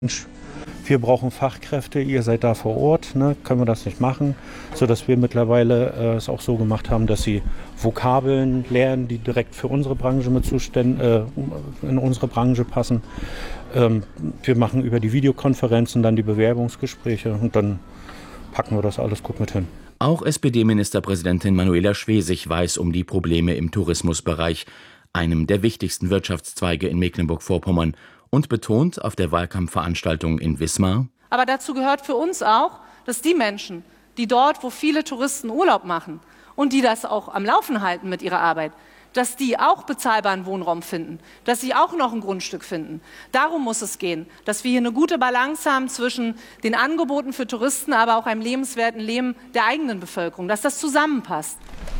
Wir brauchen Fachkräfte, ihr seid da vor Ort, ne? Können wir das nicht machen, sodass wir mittlerweile es auch so gemacht haben, dass sie Vokabeln lernen, die direkt für unsere Branche in unsere Branche passen. Wir machen über die Videokonferenzen dann die Bewerbungsgespräche und dann packen wir das alles gut mit hin. Auch SPD-Ministerpräsidentin Manuela Schwesig weiß um die Probleme im Tourismusbereich, einem der wichtigsten Wirtschaftszweige in Mecklenburg-Vorpommern, und betont auf der Wahlkampfveranstaltung in Wismar: Aber dazu gehört für uns auch, dass die Menschen, die dort, wo viele Touristen Urlaub machen und die das auch am Laufen halten mit ihrer Arbeit, dass die auch bezahlbaren Wohnraum finden, dass sie auch noch ein Grundstück finden. Darum muss es gehen, dass wir hier eine gute Balance haben zwischen den Angeboten für Touristen, aber auch einem lebenswerten Leben der eigenen Bevölkerung, dass das zusammenpasst.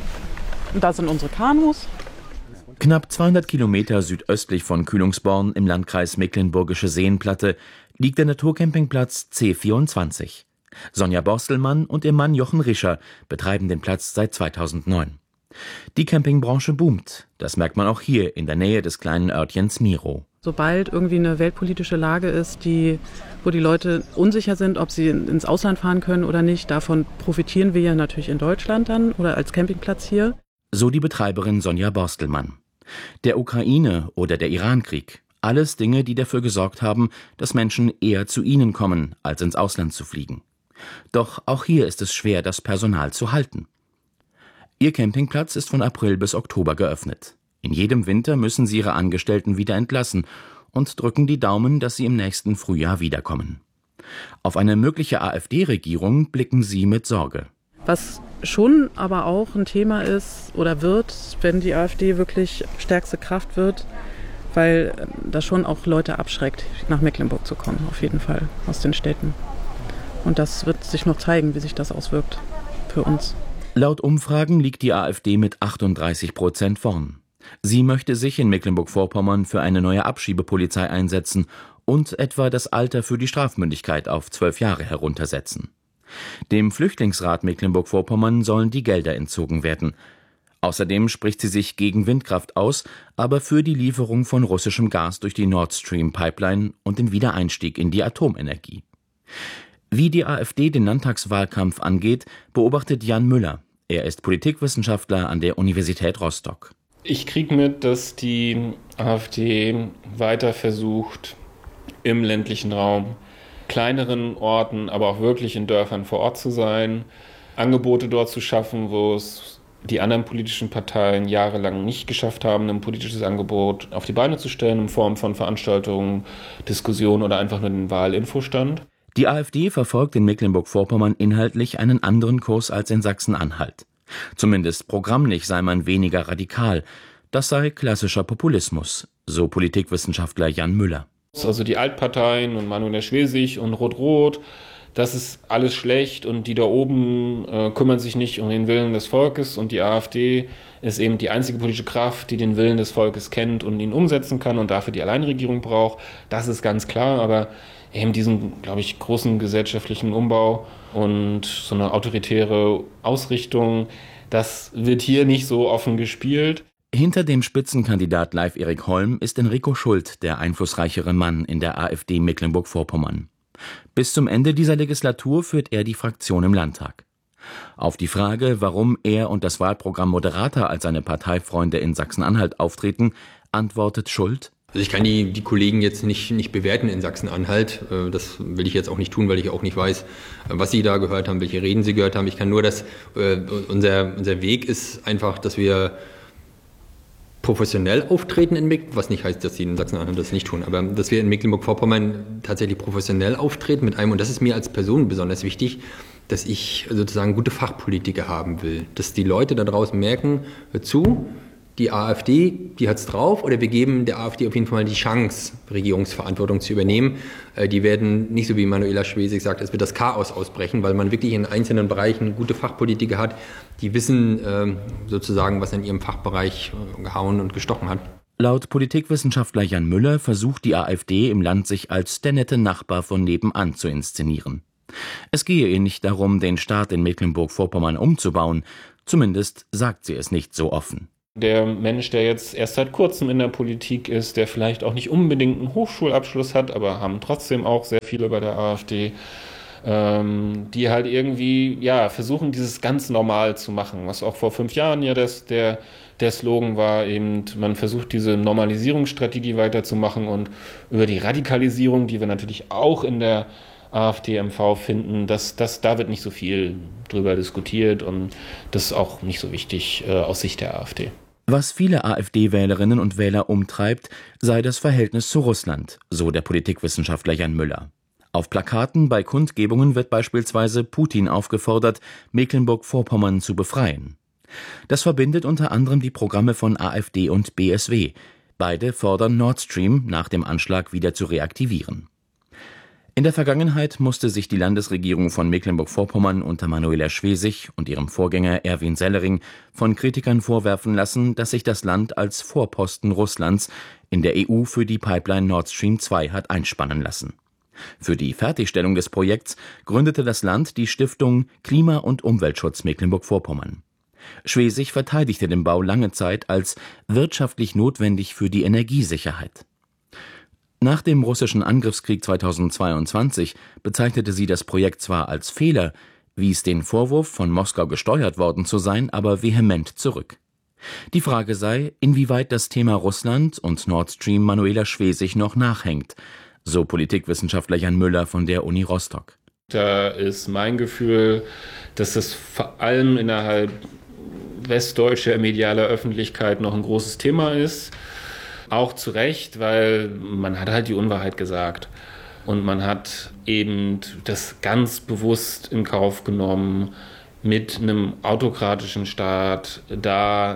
Und da sind unsere Kanus. Knapp 200 Kilometer südöstlich von Kühlungsborn im Landkreis Mecklenburgische Seenplatte liegt der Naturcampingplatz C24. Sonja Borstelmann und ihr Mann Jochen Rischer betreiben den Platz seit 2009. Die Campingbranche boomt. Das merkt man auch hier in der Nähe des kleinen Örtchens Miro. Sobald irgendwie eine weltpolitische Lage ist, wo die Leute unsicher sind, ob sie ins Ausland fahren können oder nicht, davon profitieren wir ja natürlich in Deutschland dann oder als Campingplatz hier. So die Betreiberin Sonja Borstelmann. Der Ukraine- oder der Irankrieg, alles Dinge, die dafür gesorgt haben, dass Menschen eher zu ihnen kommen, als ins Ausland zu fliegen. Doch auch hier ist es schwer, das Personal zu halten. Ihr Campingplatz ist von April bis Oktober geöffnet. In jedem Winter müssen sie ihre Angestellten wieder entlassen und drücken die Daumen, dass sie im nächsten Frühjahr wiederkommen. Auf eine mögliche AfD-Regierung blicken sie mit Sorge. Was schon aber auch ein Thema ist oder wird, wenn die AfD wirklich stärkste Kraft wird, weil das schon auch Leute abschreckt, nach Mecklenburg zu kommen, auf jeden Fall, aus den Städten. Und das wird sich noch zeigen, wie sich das auswirkt für uns. Laut Umfragen liegt die AfD mit 38% vorn. Sie möchte sich in Mecklenburg-Vorpommern für eine neue Abschiebepolizei einsetzen und etwa das Alter für die Strafmündigkeit auf 12 Jahre heruntersetzen. Dem Flüchtlingsrat Mecklenburg-Vorpommern sollen die Gelder entzogen werden. Außerdem spricht sie sich gegen Windkraft aus, aber für die Lieferung von russischem Gas durch die Nord Stream Pipeline und den Wiedereinstieg in die Atomenergie. Wie die AfD den Landtagswahlkampf angeht, beobachtet Jan Müller. Er ist Politikwissenschaftler an der Universität Rostock. Ich kriege mit, dass die AfD weiter versucht, im ländlichen Raum, kleineren Orten, aber auch wirklich in Dörfern vor Ort zu sein, Angebote dort zu schaffen, wo es die anderen politischen Parteien jahrelang nicht geschafft haben, ein politisches Angebot auf die Beine zu stellen in Form von Veranstaltungen, Diskussionen oder einfach nur den Wahlinfostand. Die AfD verfolgt in Mecklenburg-Vorpommern inhaltlich einen anderen Kurs als in Sachsen-Anhalt. Zumindest programmlich sei man weniger radikal. Das sei klassischer Populismus, so Politikwissenschaftler Jan Müller. Also die Altparteien und Manuela Schwesig und Rot-Rot, das ist alles schlecht und die da oben kümmern sich nicht um den Willen des Volkes und die AfD ist eben die einzige politische Kraft, die den Willen des Volkes kennt und ihn umsetzen kann und dafür die Alleinregierung braucht. Das ist ganz klar, aber eben diesen, glaube ich, großen gesellschaftlichen Umbau und so eine autoritäre Ausrichtung, das wird hier nicht so offen gespielt. Hinter dem Spitzenkandidat Leif Erik Holm ist Enrico Schult der einflussreichere Mann in der AfD Mecklenburg-Vorpommern. Bis zum Ende dieser Legislatur führt er die Fraktion im Landtag. Auf die Frage, warum er und das Wahlprogramm moderater als seine Parteifreunde in Sachsen-Anhalt auftreten, antwortet Schult: Also ich kann die Kollegen jetzt nicht bewerten in Sachsen-Anhalt. Das will ich jetzt auch nicht tun, weil ich auch nicht weiß, was sie da gehört haben, welche Reden sie gehört haben. Ich kann nur, dass unser Weg ist einfach, dass wir professionell auftreten in Mecklenburg, was nicht heißt, dass sie in Sachsen-Anhalt das nicht tun, aber dass wir in Mecklenburg-Vorpommern tatsächlich professionell auftreten mit einem, und das ist mir als Person besonders wichtig, dass ich sozusagen gute Fachpolitiker haben will. Dass die Leute da draußen merken, hör zu, die AfD, die hat's drauf, oder wir geben der AfD auf jeden Fall mal die Chance, Regierungsverantwortung zu übernehmen. Die werden nicht so, wie Manuela Schwesig sagt, es wird das Chaos ausbrechen, weil man wirklich in einzelnen Bereichen gute Fachpolitiker hat, die wissen sozusagen, was in ihrem Fachbereich gehauen und gestochen hat. Laut Politikwissenschaftler Jan Müller versucht die AfD im Land, sich als der nette Nachbar von nebenan zu inszenieren. Es gehe ihr nicht darum, den Staat in Mecklenburg-Vorpommern umzubauen. Zumindest sagt sie es nicht so offen. Der Mensch, der jetzt erst seit kurzem in der Politik ist, der vielleicht auch nicht unbedingt einen Hochschulabschluss hat, aber haben trotzdem auch sehr viele bei der AfD, die halt irgendwie versuchen, dieses ganz normal zu machen, was auch vor 5 Jahren ja der Slogan war, eben, man versucht diese Normalisierungsstrategie weiterzumachen und über die Radikalisierung, die wir natürlich auch in der AfD-MV finden, da wird nicht so viel drüber diskutiert und das ist auch nicht so wichtig aus Sicht der AfD. Was viele AfD-Wählerinnen und Wähler umtreibt, sei das Verhältnis zu Russland, so der Politikwissenschaftler Jan Müller. Auf Plakaten bei Kundgebungen wird beispielsweise Putin aufgefordert, Mecklenburg-Vorpommern zu befreien. Das verbindet unter anderem die Programme von AfD und BSW. Beide fordern Nord Stream nach dem Anschlag wieder zu reaktivieren. In der Vergangenheit musste sich die Landesregierung von Mecklenburg-Vorpommern unter Manuela Schwesig und ihrem Vorgänger Erwin Sellering von Kritikern vorwerfen lassen, dass sich das Land als Vorposten Russlands in der EU für die Pipeline Nord Stream 2 hat einspannen lassen. Für die Fertigstellung des Projekts gründete das Land die Stiftung Klima- und Umweltschutz Mecklenburg-Vorpommern. Schwesig verteidigte den Bau lange Zeit als wirtschaftlich notwendig für die Energiesicherheit. Nach dem russischen Angriffskrieg 2022 bezeichnete sie das Projekt zwar als Fehler, wies den Vorwurf, von Moskau gesteuert worden zu sein, aber vehement zurück. Die Frage sei, inwieweit das Thema Russland und Nord Stream Manuela Schwesig noch nachhängt, so Politikwissenschaftler Jan Müller von der Uni Rostock. Da ist mein Gefühl, dass das vor allem innerhalb westdeutscher medialer Öffentlichkeit noch ein großes Thema ist. Auch zu Recht, weil man hat halt die Unwahrheit gesagt. Und man hat eben das ganz bewusst in Kauf genommen, mit einem autokratischen Staat da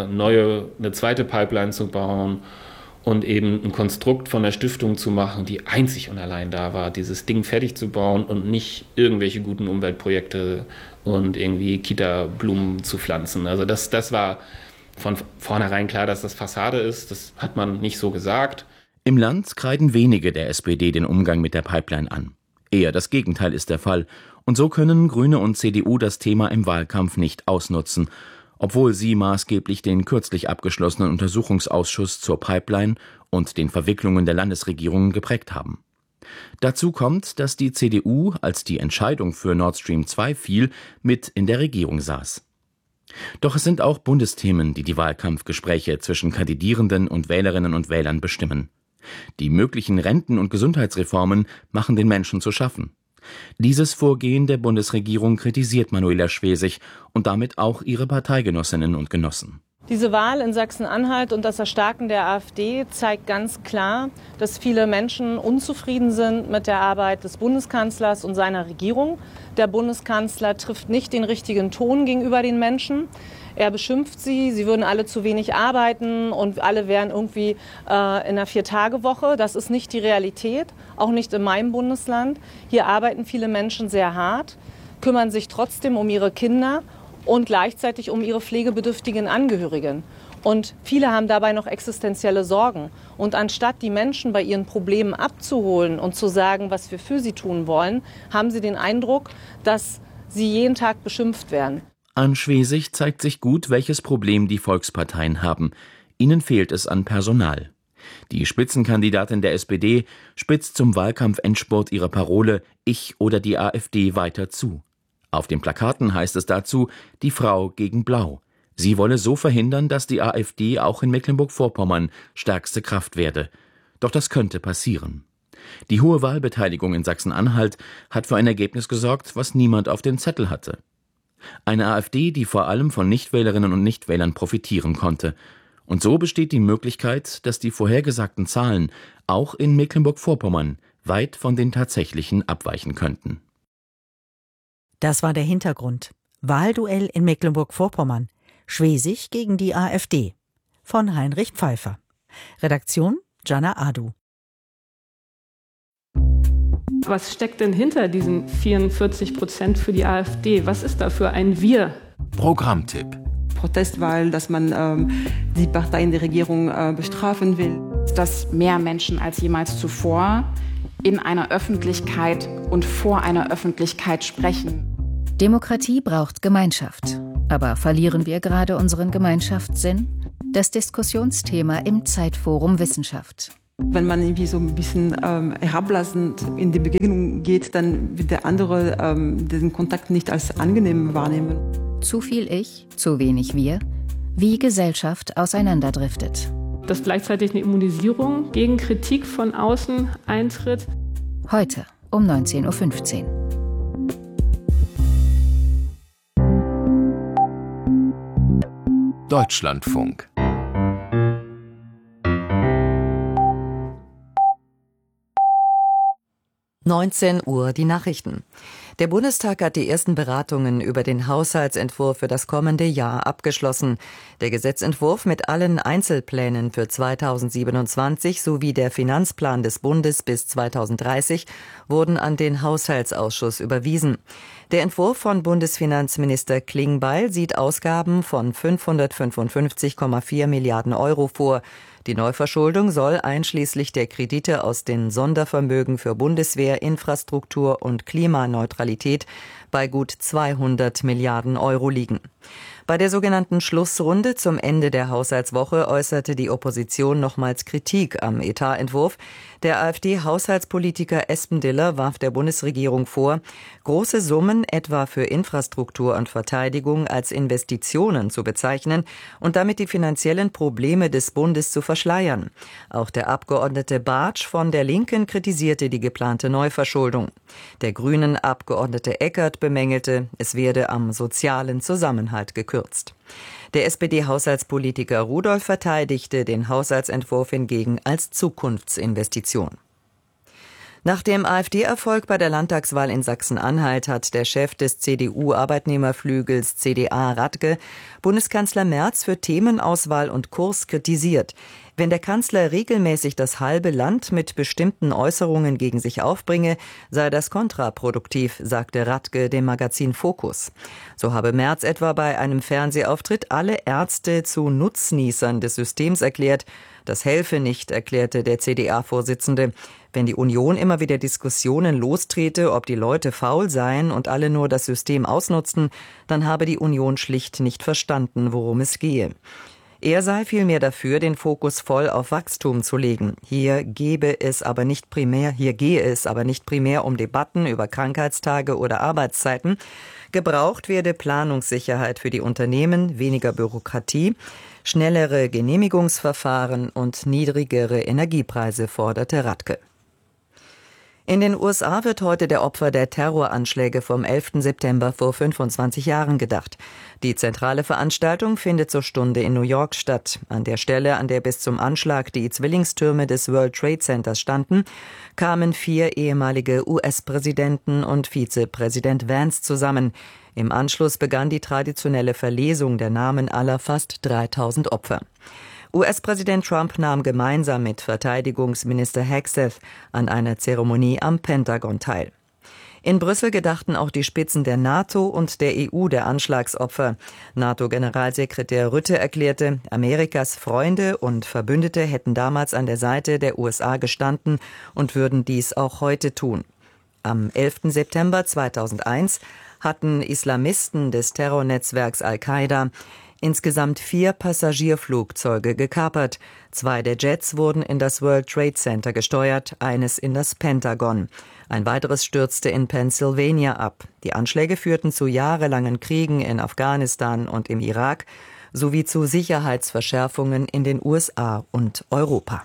eine zweite Pipeline zu bauen und eben ein Konstrukt von der Stiftung zu machen, die einzig und allein da war, dieses Ding fertig zu bauen und nicht irgendwelche guten Umweltprojekte und irgendwie Kita-Blumen zu pflanzen. Also das war von vornherein klar, dass das Fassade ist. Das hat man nicht so gesagt. Im Land kreiden wenige der SPD den Umgang mit der Pipeline an. Eher das Gegenteil ist der Fall. Und so können Grüne und CDU das Thema im Wahlkampf nicht ausnutzen, obwohl sie maßgeblich den kürzlich abgeschlossenen Untersuchungsausschuss zur Pipeline und den Verwicklungen der Landesregierung geprägt haben. Dazu kommt, dass die CDU, als die Entscheidung für Nord Stream 2 fiel, mit in der Regierung saß. Doch es sind auch Bundesthemen, die die Wahlkampfgespräche zwischen Kandidierenden und Wählerinnen und Wählern bestimmen. Die möglichen Renten- und Gesundheitsreformen machen den Menschen zu schaffen. Dieses Vorgehen der Bundesregierung kritisiert Manuela Schwesig und damit auch ihre Parteigenossinnen und Genossen. Diese Wahl in Sachsen-Anhalt und das Erstarken der AfD zeigt ganz klar, dass viele Menschen unzufrieden sind mit der Arbeit des Bundeskanzlers und seiner Regierung. Der Bundeskanzler trifft nicht den richtigen Ton gegenüber den Menschen. Er beschimpft sie würden alle zu wenig arbeiten und alle wären irgendwie in einer 4-Tage-Woche. Das ist nicht die Realität, auch nicht in meinem Bundesland. Hier arbeiten viele Menschen sehr hart, kümmern sich trotzdem um ihre Kinder und gleichzeitig um ihre pflegebedürftigen Angehörigen. Und viele haben dabei noch existenzielle Sorgen. Und anstatt die Menschen bei ihren Problemen abzuholen und zu sagen, was wir für sie tun wollen, haben sie den Eindruck, dass sie jeden Tag beschimpft werden. An Schwesig zeigt sich gut, welches Problem die Volksparteien haben. Ihnen fehlt es an Personal. Die Spitzenkandidatin der SPD spitzt zum Wahlkampfendspurt ihre Parole »Ich oder die AfD« weiter zu. Auf den Plakaten heißt es dazu »Die Frau gegen Blau«. Sie wolle so verhindern, dass die AfD auch in Mecklenburg-Vorpommern stärkste Kraft werde. Doch das könnte passieren. Die hohe Wahlbeteiligung in Sachsen-Anhalt hat für ein Ergebnis gesorgt, was niemand auf den Zettel hatte. Eine AfD, die vor allem von Nichtwählerinnen und Nichtwählern profitieren konnte. Und so besteht die Möglichkeit, dass die vorhergesagten Zahlen auch in Mecklenburg-Vorpommern weit von den tatsächlichen abweichen könnten. Das war der Hintergrund. Wahlduell in Mecklenburg-Vorpommern. Schwesig gegen die AfD. Von Heinrich Pfeiffer. Redaktion Jana Adu. Was steckt denn hinter diesen 44% für die AfD? Was ist da für ein Wir? Programmtipp. Protestwahl, dass man die Partei in der Regierung bestrafen will. Dass mehr Menschen als jemals zuvor in einer Öffentlichkeit und vor einer Öffentlichkeit sprechen. Demokratie braucht Gemeinschaft. Aber verlieren wir gerade unseren Gemeinschaftssinn? Das Diskussionsthema im Zeitforum Wissenschaft. Wenn man irgendwie so ein bisschen herablassend in die Begegnung geht, dann wird der andere diesen Kontakt nicht als angenehm wahrnehmen. Zu viel Ich, zu wenig Wir, wie Gesellschaft auseinanderdriftet. Dass gleichzeitig eine Immunisierung gegen Kritik von außen eintritt. Heute um 19:15 Uhr. Deutschlandfunk. Uhr die Nachrichten. Der Bundestag hat die ersten Beratungen über den Haushaltsentwurf für das kommende Jahr abgeschlossen. Der Gesetzentwurf mit allen Einzelplänen für 2027 sowie der Finanzplan des Bundes bis 2030 wurden an den Haushaltsausschuss überwiesen. Der Entwurf von Bundesfinanzminister Klingbeil sieht Ausgaben von 555,4 Milliarden Euro vor. Die Neuverschuldung soll einschließlich der Kredite aus den Sondervermögen für Bundeswehr, Infrastruktur und Klimaneutralität bei gut 200 Milliarden Euro liegen. Bei der sogenannten Schlussrunde zum Ende der Haushaltswoche äußerte die Opposition nochmals Kritik am Etatentwurf. Der AfD-Haushaltspolitiker Espendiller warf der Bundesregierung vor, große Summen etwa für Infrastruktur und Verteidigung als Investitionen zu bezeichnen und damit die finanziellen Probleme des Bundes zu verschleiern. Auch der Abgeordnete Bartsch von der Linken kritisierte die geplante Neuverschuldung. Der grünen Abgeordnete Eckert bemängelte, es werde am sozialen Zusammenhalt gekürzt. Der SPD-Haushaltspolitiker Rudolph verteidigte den Haushaltsentwurf hingegen als Zukunftsinvestition. Nach dem AfD-Erfolg bei der Landtagswahl in Sachsen-Anhalt hat der Chef des CDU-Arbeitnehmerflügels CDA Radke Bundeskanzler Merz für Themenauswahl und Kurs kritisiert. Wenn der Kanzler regelmäßig das halbe Land mit bestimmten Äußerungen gegen sich aufbringe, sei das kontraproduktiv, sagte Radke dem Magazin Focus. So habe Merz etwa bei einem Fernsehauftritt alle Ärzte zu Nutznießern des Systems erklärt. Das helfe nicht, erklärte der CDA-Vorsitzende. Wenn die Union immer wieder Diskussionen lostrete, ob die Leute faul seien und alle nur das System ausnutzten, dann habe die Union schlicht nicht verstanden, worum es gehe. Er sei vielmehr dafür, den Fokus voll auf Wachstum zu legen. Hier gehe es aber nicht primär um Debatten über Krankheitstage oder Arbeitszeiten. Gebraucht werde Planungssicherheit für die Unternehmen, weniger Bürokratie, schnellere Genehmigungsverfahren und niedrigere Energiepreise, forderte Radke. In den USA wird heute der Opfer der Terroranschläge vom 11. September vor 25 Jahren gedacht. Die zentrale Veranstaltung findet zur Stunde in New York statt. An der Stelle, an der bis zum Anschlag die Zwillingstürme des World Trade Centers standen, kamen 4 ehemalige US-Präsidenten und Vizepräsident Vance zusammen. Im Anschluss begann die traditionelle Verlesung der Namen aller fast 3000 Opfer. US-Präsident Trump nahm gemeinsam mit Verteidigungsminister Hegseth an einer Zeremonie am Pentagon teil. In Brüssel gedachten auch die Spitzen der NATO und der EU der Anschlagsopfer. NATO-Generalsekretär Rutte erklärte, Amerikas Freunde und Verbündete hätten damals an der Seite der USA gestanden und würden dies auch heute tun. Am 11. September 2001 hatten Islamisten des Terrornetzwerks Al-Qaida insgesamt 4 Passagierflugzeuge gekapert. 2 der Jets wurden in das World Trade Center gesteuert, eines in das Pentagon. Ein weiteres stürzte in Pennsylvania ab. Die Anschläge führten zu jahrelangen Kriegen in Afghanistan und im Irak sowie zu Sicherheitsverschärfungen in den USA und Europa.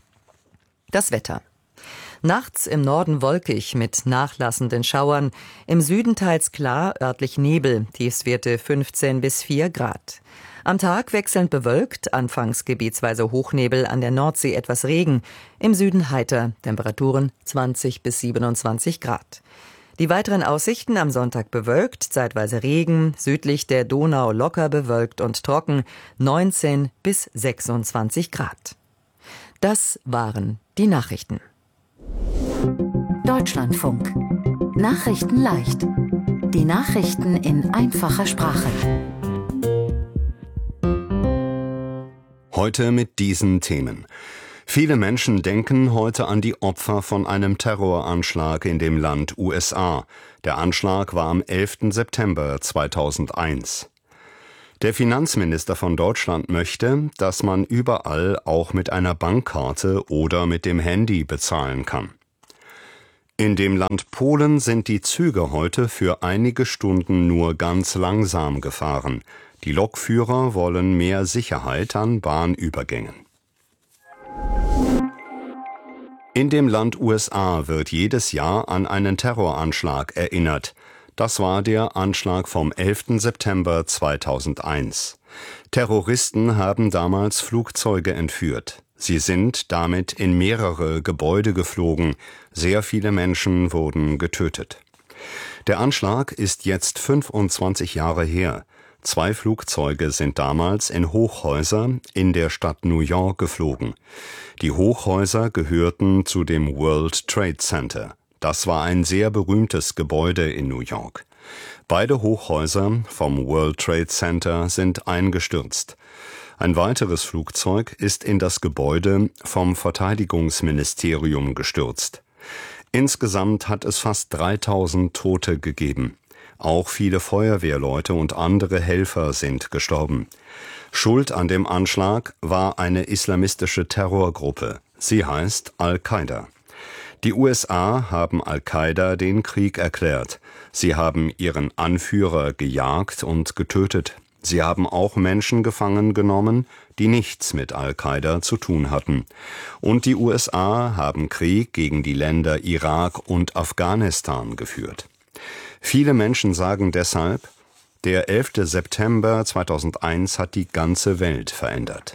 Das Wetter. Nachts im Norden wolkig mit nachlassenden Schauern, im Süden teils klar, örtlich Nebel, Tiefstwerte 15 bis 4 Grad. Am Tag wechselnd bewölkt, anfangs gebietsweise Hochnebel, an der Nordsee etwas Regen, im Süden heiter, Temperaturen 20 bis 27 Grad. Die weiteren Aussichten: am Sonntag bewölkt, zeitweise Regen, südlich der Donau locker bewölkt und trocken, 19 bis 26 Grad. Das waren die Nachrichten. Deutschlandfunk. Nachrichten leicht. Die Nachrichten in einfacher Sprache. Heute mit diesen Themen. Viele Menschen denken heute an die Opfer von einem Terroranschlag in dem Land USA. Der Anschlag war am 11. September 2001. Der Finanzminister von Deutschland möchte, dass man überall auch mit einer Bankkarte oder mit dem Handy bezahlen kann. In dem Land Polen sind die Züge heute für einige Stunden nur ganz langsam gefahren. Die Lokführer wollen mehr Sicherheit an Bahnübergängen. In dem Land USA wird jedes Jahr an einen Terroranschlag erinnert. Das war der Anschlag vom 11. September 2001. Terroristen haben damals Flugzeuge entführt. Sie sind damit in mehrere Gebäude geflogen. Sehr viele Menschen wurden getötet. Der Anschlag ist jetzt 25 Jahre her. 2 Flugzeuge sind damals in Hochhäuser in der Stadt New York geflogen. Die Hochhäuser gehörten zu dem World Trade Center. Das war ein sehr berühmtes Gebäude in New York. Beide Hochhäuser vom World Trade Center sind eingestürzt. Ein weiteres Flugzeug ist in das Gebäude vom Verteidigungsministerium gestürzt. Insgesamt hat es fast 3000 Tote gegeben. Auch viele Feuerwehrleute und andere Helfer sind gestorben. Schuld an dem Anschlag war eine islamistische Terrorgruppe. Sie heißt Al-Qaida. Die USA haben Al-Qaida den Krieg erklärt. Sie haben ihren Anführer gejagt und getötet. Sie haben auch Menschen gefangen genommen, die nichts mit Al-Qaida zu tun hatten. Und die USA haben Krieg gegen die Länder Irak und Afghanistan geführt. Viele Menschen sagen deshalb, der 11. September 2001 hat die ganze Welt verändert.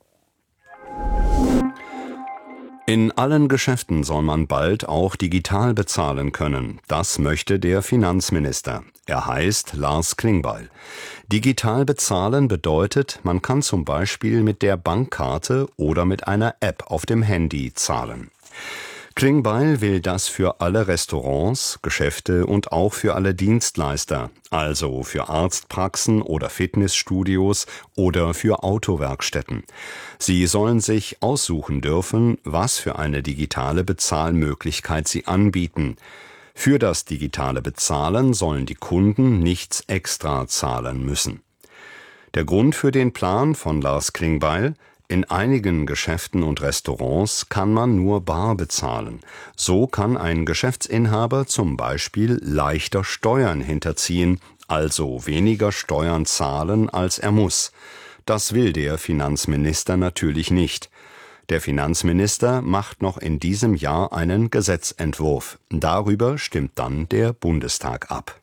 In allen Geschäften soll man bald auch digital bezahlen können. Das möchte der Finanzminister. Er heißt Lars Klingbeil. Digital bezahlen bedeutet, man kann zum Beispiel mit der Bankkarte oder mit einer App auf dem Handy zahlen. Klingbeil will das für alle Restaurants, Geschäfte und auch für alle Dienstleister, also für Arztpraxen oder Fitnessstudios oder für Autowerkstätten. Sie sollen sich aussuchen dürfen, was für eine digitale Bezahlmöglichkeit sie anbieten. Für das digitale Bezahlen sollen die Kunden nichts extra zahlen müssen. Der Grund für den Plan von Lars Klingbeil: in einigen Geschäften und Restaurants kann man nur bar bezahlen. So kann ein Geschäftsinhaber zum Beispiel leichter Steuern hinterziehen, also weniger Steuern zahlen, als er muss. Das will der Finanzminister natürlich nicht. Der Finanzminister macht noch in diesem Jahr einen Gesetzentwurf. Darüber stimmt dann der Bundestag ab.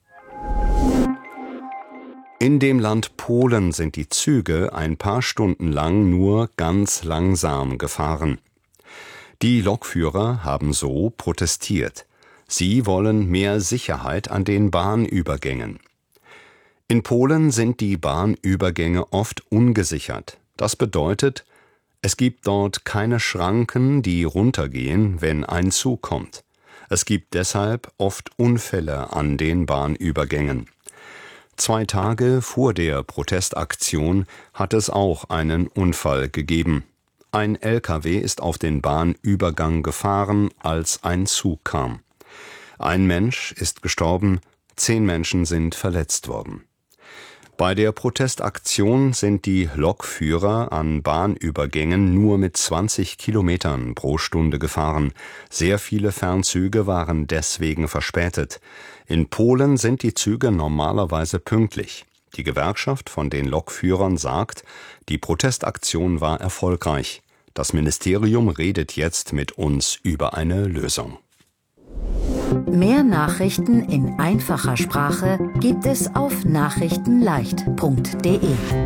In dem Land Polen sind die Züge ein paar Stunden lang nur ganz langsam gefahren. Die Lokführer haben so protestiert. Sie wollen mehr Sicherheit an den Bahnübergängen. In Polen sind die Bahnübergänge oft ungesichert. Das bedeutet, es gibt dort keine Schranken, die runtergehen, wenn ein Zug kommt. Es gibt deshalb oft Unfälle an den Bahnübergängen. 2 Tage vor der Protestaktion hat es auch einen Unfall gegeben. Ein LKW ist auf den Bahnübergang gefahren, als ein Zug kam. Ein Mensch ist gestorben, 10 Menschen sind verletzt worden. Bei der Protestaktion sind die Lokführer an Bahnübergängen nur mit 20 Kilometern pro Stunde gefahren. Sehr viele Fernzüge waren deswegen verspätet. In Polen sind die Züge normalerweise pünktlich. Die Gewerkschaft von den Lokführern sagt, die Protestaktion war erfolgreich. Das Ministerium redet jetzt mit uns über eine Lösung. Mehr Nachrichten in einfacher Sprache gibt es auf nachrichtenleicht.de.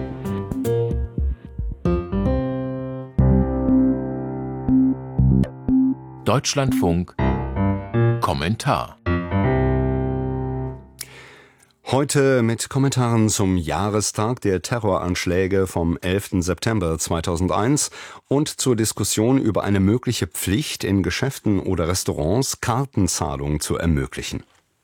Deutschlandfunk Kommentar. Heute mit Kommentaren zum Jahrestag der Terroranschläge vom 11. September 2001 und zur Diskussion über eine mögliche Pflicht in Geschäften oder Restaurants, Kartenzahlung zu ermöglichen.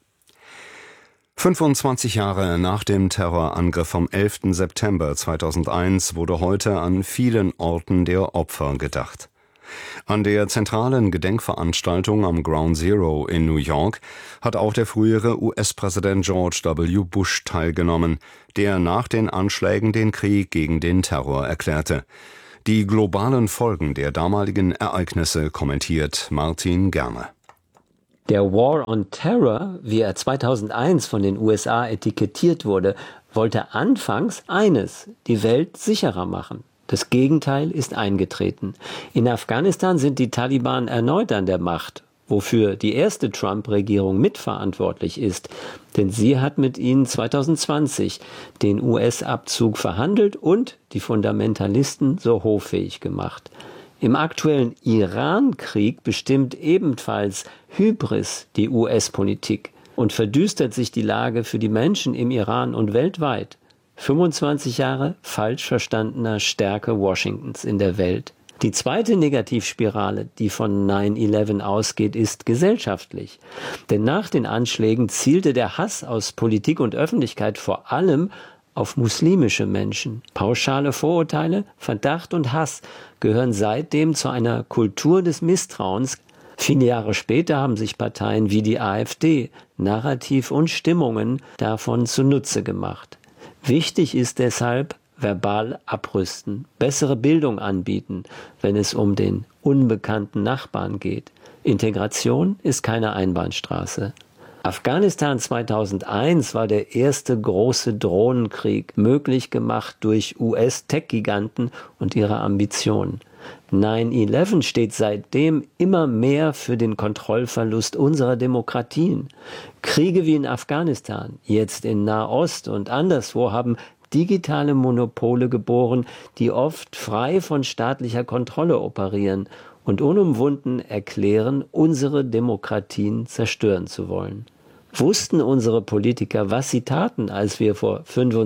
25 Jahre nach dem Terrorangriff vom 11. September 2001 wurde heute an vielen Orten der Opfer gedacht. An der zentralen Gedenkveranstaltung am Ground Zero in New York hat auch der frühere US-Präsident George W. Bush teilgenommen, der nach den Anschlägen den Krieg gegen den Terror erklärte. Die globalen Folgen der damaligen Ereignisse kommentiert Martin Germe. Der War on Terror, wie er 2001 von den USA etikettiert wurde, wollte anfangs eines: die Welt sicherer machen. Das Gegenteil ist eingetreten. In Afghanistan sind die Taliban erneut an der Macht, wofür die erste Trump-Regierung mitverantwortlich ist. Denn sie hat mit ihnen 2020 den US-Abzug verhandelt und die Fundamentalisten so hoffähig gemacht. Im aktuellen Iran-Krieg bestimmt ebenfalls Hybris die US-Politik und verdüstert sich die Lage für die Menschen im Iran und weltweit. 25 Jahre falsch verstandener Stärke Washingtons in der Welt. Die zweite Negativspirale, die von 9/11 ausgeht, ist gesellschaftlich. Denn nach den Anschlägen zielte der Hass aus Politik und Öffentlichkeit vor allem auf muslimische Menschen. Pauschale Vorurteile, Verdacht und Hass gehören seitdem zu einer Kultur des Misstrauens. Viele Jahre später haben sich Parteien wie die AfD Narrativ und Stimmungen davon zunutze gemacht. Wichtig ist deshalb, verbal abrüsten, bessere Bildung anbieten, wenn es um den unbekannten Nachbarn geht. Integration ist keine Einbahnstraße. Afghanistan 2001 war der erste große Drohnenkrieg, möglich gemacht durch US-Tech-Giganten und ihre Ambitionen. 9/11 steht seitdem immer mehr für den Kontrollverlust unserer Demokratien. Kriege wie in Afghanistan, jetzt in Nahost und anderswo haben digitale Monopole geboren, die oft frei von staatlicher Kontrolle operieren und unumwunden erklären, unsere Demokratien zerstören zu wollen. Wussten unsere Politiker, was sie taten, als wir vor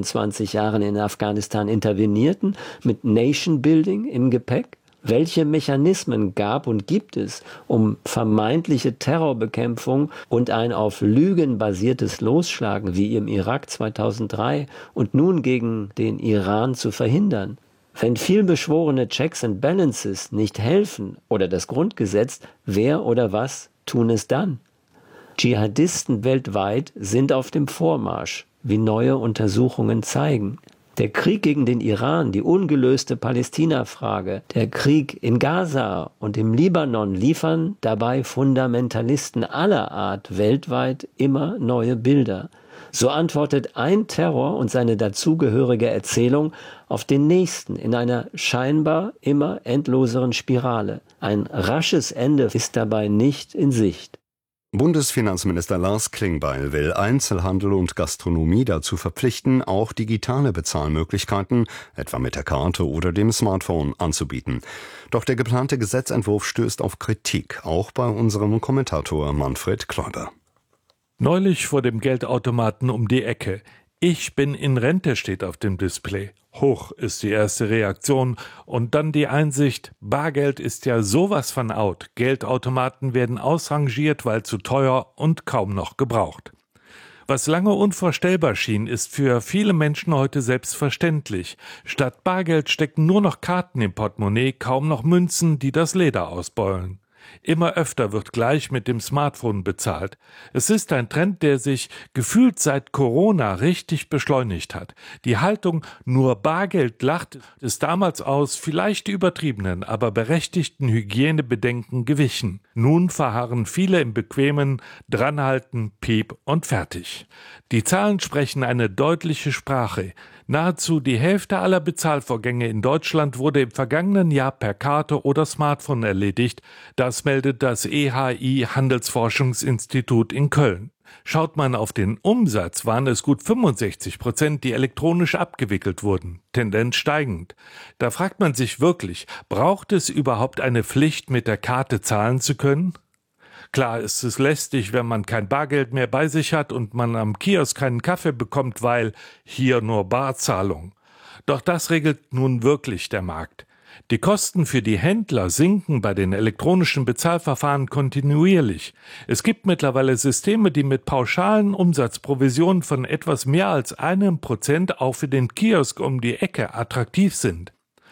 25 Jahren in Afghanistan intervenierten, mit Nation Building im Gepäck? Welche Mechanismen gab und gibt es, um vermeintliche Terrorbekämpfung und ein auf Lügen basiertes Losschlagen wie im Irak 2003 und nun gegen den Iran zu verhindern? Wenn vielbeschworene Checks and Balances nicht helfen oder das Grundgesetz, wer oder was tun es dann? Dschihadisten weltweit sind auf dem Vormarsch, wie neue Untersuchungen zeigen. Der Krieg gegen den Iran, die ungelöste Palästina-Frage, der Krieg in Gaza und im Libanon liefern dabei Fundamentalisten aller Art weltweit immer neue Bilder. So antwortet ein Terror und seine dazugehörige Erzählung auf den nächsten in einer scheinbar immer endloseren Spirale. Ein rasches Ende ist dabei nicht in Sicht. Bundesfinanzminister Lars Klingbeil will Einzelhandel und Gastronomie dazu verpflichten, auch digitale Bezahlmöglichkeiten, etwa mit der Karte oder dem Smartphone, anzubieten. Doch der geplante Gesetzentwurf stößt auf Kritik, auch bei unserem Kommentator Manfred Kläuber. Neulich vor dem Geldautomaten um die Ecke. Ich bin in Rente steht auf dem Display. Hoch ist die erste Reaktion und dann die Einsicht, Bargeld ist ja sowas von out. Geldautomaten werden ausrangiert, weil zu teuer und kaum noch gebraucht. Was lange unvorstellbar schien, ist für viele Menschen heute selbstverständlich. Statt Bargeld stecken nur noch Karten im Portemonnaie, kaum noch Münzen, die das Leder ausbeulen. Immer öfter wird gleich mit dem Smartphone bezahlt. Es ist ein Trend, der sich gefühlt seit Corona richtig beschleunigt hat. Die Haltung nur Bargeld lacht ist damals aus vielleicht übertriebenen, aber berechtigten Hygienebedenken gewichen. Nun verharren viele im bequemen Dranhalten, Piep und fertig. Die Zahlen sprechen eine deutliche Sprache. Nahezu die Hälfte aller Bezahlvorgänge in Deutschland wurde im vergangenen Jahr per Karte oder Smartphone erledigt. Das meldet das EHI Handelsforschungsinstitut in Köln. Schaut man auf den Umsatz, waren es gut 65%, die elektronisch abgewickelt wurden, Tendenz steigend. Da fragt man sich wirklich, braucht es überhaupt eine Pflicht, mit der Karte zahlen zu können? Klar ist es lästig, wenn man kein Bargeld mehr bei sich hat und man am Kiosk keinen Kaffee bekommt, weil hier nur Barzahlung. Doch das regelt nun wirklich der Markt. Die Kosten für die Händler sinken bei den elektronischen Bezahlverfahren kontinuierlich. Es gibt mittlerweile Systeme, die mit pauschalen Umsatzprovisionen von etwas mehr als 1% auch für den Kiosk um die Ecke attraktiv sind.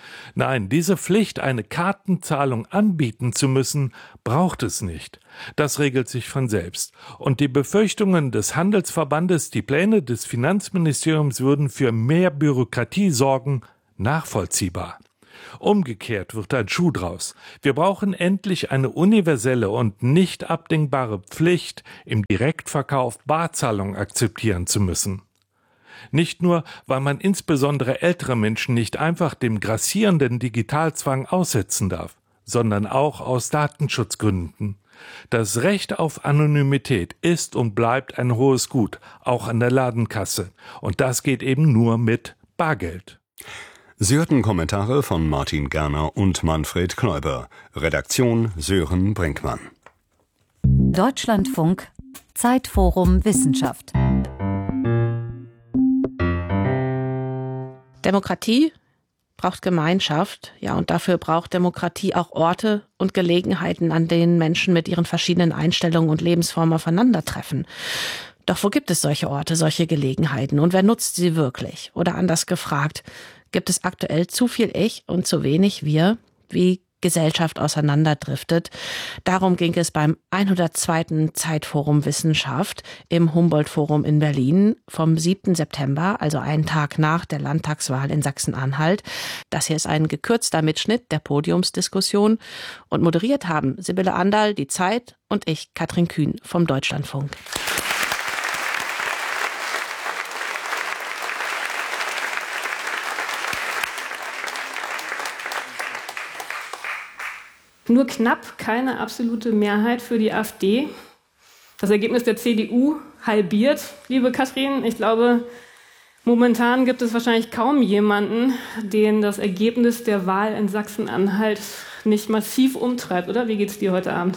Nein, diese Pflicht, eine Kartenzahlung anbieten zu müssen, braucht es nicht. Das regelt sich von selbst. Und die Befürchtungen des Handelsverbandes, die Pläne des Finanzministeriums würden für mehr Bürokratie sorgen, nachvollziehbar. Umgekehrt wird ein Schuh draus. Wir brauchen endlich eine universelle und nicht abdingbare Pflicht, im Direktverkauf Barzahlung akzeptieren zu müssen. Nicht nur, weil man insbesondere ältere Menschen nicht einfach dem grassierenden Digitalzwang aussetzen darf, sondern auch aus Datenschutzgründen. Das Recht auf Anonymität ist und bleibt ein hohes Gut, auch an der Ladenkasse. Und das geht eben nur mit Bargeld. Sie hörten Kommentare von Martin Gerner und Manfred Kläuber. Redaktion Sören Brinkmann. Deutschlandfunk Zeitforum Wissenschaft. Demokratie braucht Gemeinschaft, ja, und dafür braucht Demokratie auch Orte und Gelegenheiten, an denen Menschen mit ihren verschiedenen Einstellungen und Lebensformen aufeinandertreffen. Doch wo gibt es solche Orte, solche Gelegenheiten und wer nutzt sie wirklich? Oder anders gefragt, gibt es aktuell zu viel Ich und zu wenig Wir, wie Gesellschaft auseinanderdriftet? Darum ging es beim 102. Zeitforum Wissenschaft im Humboldt-Forum in Berlin vom 7. September, also einen Tag nach der Landtagswahl in Sachsen-Anhalt. Das hier ist ein gekürzter Mitschnitt der Podiumsdiskussion und moderiert haben Sibylle Anderl, die Zeit, und ich, Katrin Kühn vom Deutschlandfunk. Nur knapp keine absolute Mehrheit für die AfD. Das Ergebnis der CDU halbiert, liebe Katrin. Ich glaube, momentan gibt es wahrscheinlich kaum jemanden, den das Ergebnis der Wahl in Sachsen-Anhalt nicht massiv umtreibt, oder? Wie geht es dir heute Abend?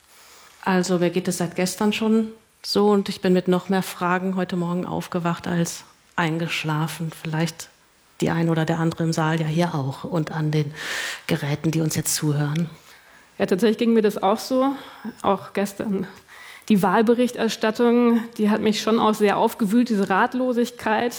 Also mir geht es seit gestern schon so und ich bin mit noch mehr Fragen heute Morgen aufgewacht als eingeschlafen. Vielleicht die ein oder der andere im Saal ja hier auch und an den Geräten, die uns jetzt zuhören. Ja, tatsächlich ging mir das auch so, auch gestern. Die Wahlberichterstattung, die hat mich schon auch sehr aufgewühlt, diese Ratlosigkeit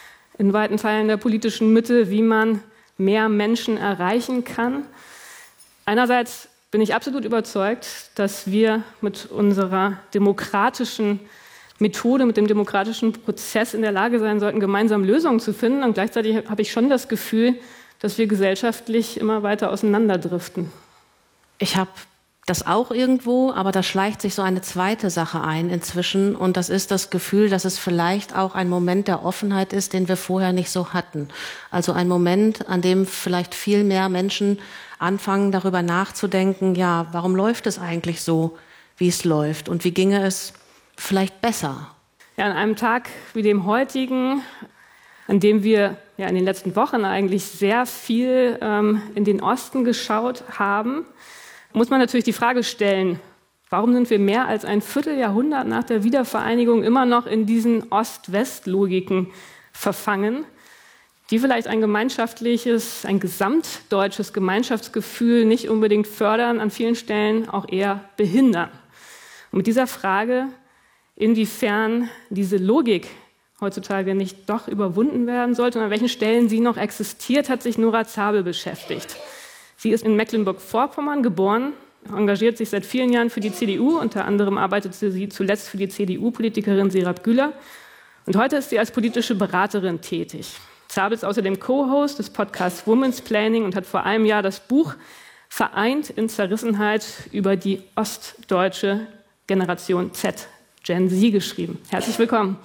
in weiten Teilen der politischen Mitte, wie man mehr Menschen erreichen kann. Einerseits bin ich absolut überzeugt, dass wir mit unserer demokratischen Methode, mit dem demokratischen Prozess in der Lage sein sollten, gemeinsam Lösungen zu finden. Und gleichzeitig habe ich schon das Gefühl, dass wir gesellschaftlich immer weiter auseinanderdriften. Ich habe das auch irgendwo, aber da schleicht sich so eine zweite Sache ein inzwischen und das ist das Gefühl, dass es vielleicht auch ein Moment der Offenheit ist, den wir vorher nicht so hatten. Also ein Moment, an dem vielleicht viel mehr Menschen anfangen, darüber nachzudenken, ja, warum läuft es eigentlich so, wie es läuft und wie ginge es vielleicht besser? Ja, an einem Tag wie dem heutigen, an dem wir ja in den letzten Wochen eigentlich sehr viel in den Osten geschaut haben, muss man natürlich die Frage stellen, warum sind wir mehr als ein Vierteljahrhundert nach der Wiedervereinigung immer noch in diesen Ost-West-Logiken verfangen, die vielleicht ein gemeinschaftliches, ein gesamtdeutsches Gemeinschaftsgefühl nicht unbedingt fördern, an vielen Stellen auch eher behindern. Und mit dieser Frage, inwiefern diese Logik heutzutage nicht doch überwunden werden sollte und an welchen Stellen sie noch existiert, hat sich Nora Zabel beschäftigt. Sie ist in Mecklenburg-Vorpommern geboren, engagiert sich seit vielen Jahren für die CDU. Unter anderem arbeitete sie zuletzt für die CDU-Politikerin Serap Güler. Und heute ist sie als politische Beraterin tätig. Zabel ist außerdem Co-Host des Podcasts Women's Planning und hat vor einem Jahr das Buch Vereint in Zerrissenheit über die ostdeutsche Generation Z, Gen Z, geschrieben. Herzlich willkommen.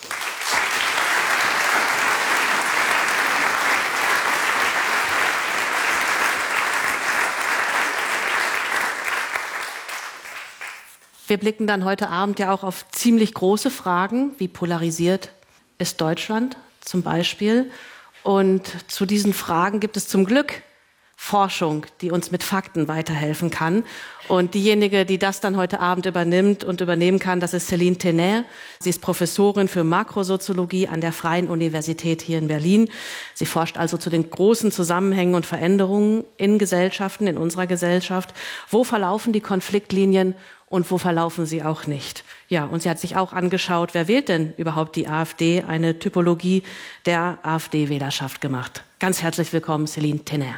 Wir blicken dann heute Abend ja auch auf ziemlich große Fragen, wie polarisiert ist Deutschland zum Beispiel. Und zu diesen Fragen gibt es zum Glück Forschung, die uns mit Fakten weiterhelfen kann. Und diejenige, die das dann heute Abend übernimmt und übernehmen kann, das ist Céline Tenner. Sie ist Professorin für Makrosoziologie an der Freien Universität hier in Berlin. Sie forscht also zu den großen Zusammenhängen und Veränderungen in Gesellschaften, in unserer Gesellschaft. Wo verlaufen die Konfliktlinien und wo verlaufen sie auch nicht. Ja, und sie hat sich auch angeschaut, wer wählt denn überhaupt die AfD, eine Typologie der AfD-Wählerschaft gemacht. Ganz herzlich willkommen, Céline Tenner.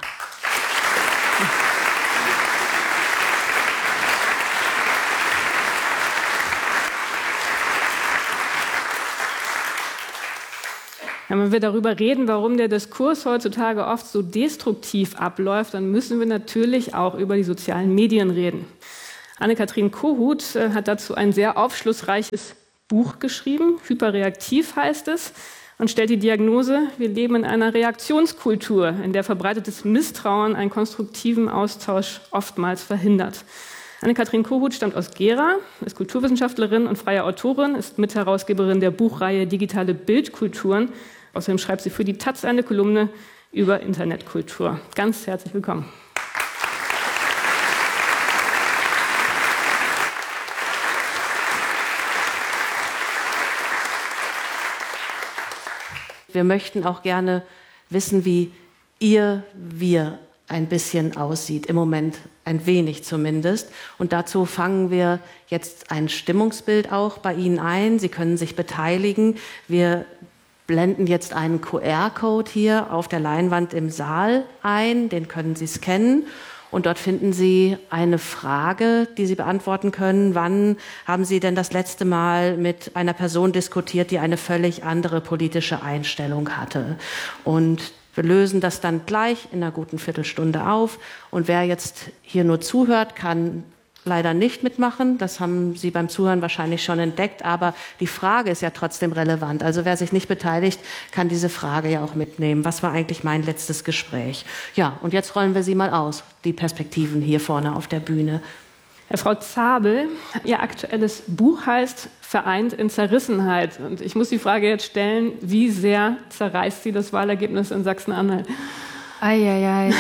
Ja, wenn wir darüber reden, warum der Diskurs heutzutage oft so destruktiv abläuft, dann müssen wir natürlich auch über die sozialen Medien reden. Anne-Kathrin Kohut hat dazu ein sehr aufschlussreiches Buch geschrieben, Hyperreaktiv heißt es, und stellt die Diagnose, wir leben in einer Reaktionskultur, in der verbreitetes Misstrauen einen konstruktiven Austausch oftmals verhindert. Anne-Kathrin Kohut stammt aus Gera, ist Kulturwissenschaftlerin und freie Autorin, ist Mitherausgeberin der Buchreihe Digitale Bildkulturen. Außerdem schreibt sie für die taz eine Kolumne über Internetkultur. Ganz herzlich willkommen. Wir möchten auch gerne wissen, wie wir ein bisschen aussieht, im Moment ein wenig zumindest. Und dazu fangen wir jetzt ein Stimmungsbild auch bei Ihnen ein. Sie können sich beteiligen. Wir blenden jetzt einen QR-Code hier auf der Leinwand im Saal ein. Den können Sie scannen. Und dort finden Sie eine Frage, die Sie beantworten können. Wann haben Sie denn das letzte Mal mit einer Person diskutiert, die eine völlig andere politische Einstellung hatte? Und wir lösen das dann gleich in einer guten Viertelstunde auf. Und wer jetzt hier nur zuhört, kann leider nicht mitmachen. Das haben Sie beim Zuhören wahrscheinlich schon entdeckt. Aber die Frage ist ja trotzdem relevant. Also wer sich nicht beteiligt, kann diese Frage ja auch mitnehmen. Was war eigentlich mein letztes Gespräch? Ja, und jetzt rollen wir sie mal aus, die Perspektiven hier vorne auf der Bühne. Frau Zabel, Ihr aktuelles Buch heißt Vereint in Zerrissenheit. Und ich muss die Frage jetzt stellen, wie sehr zerreißt Sie das Wahlergebnis in Sachsen-Anhalt? Eieiei.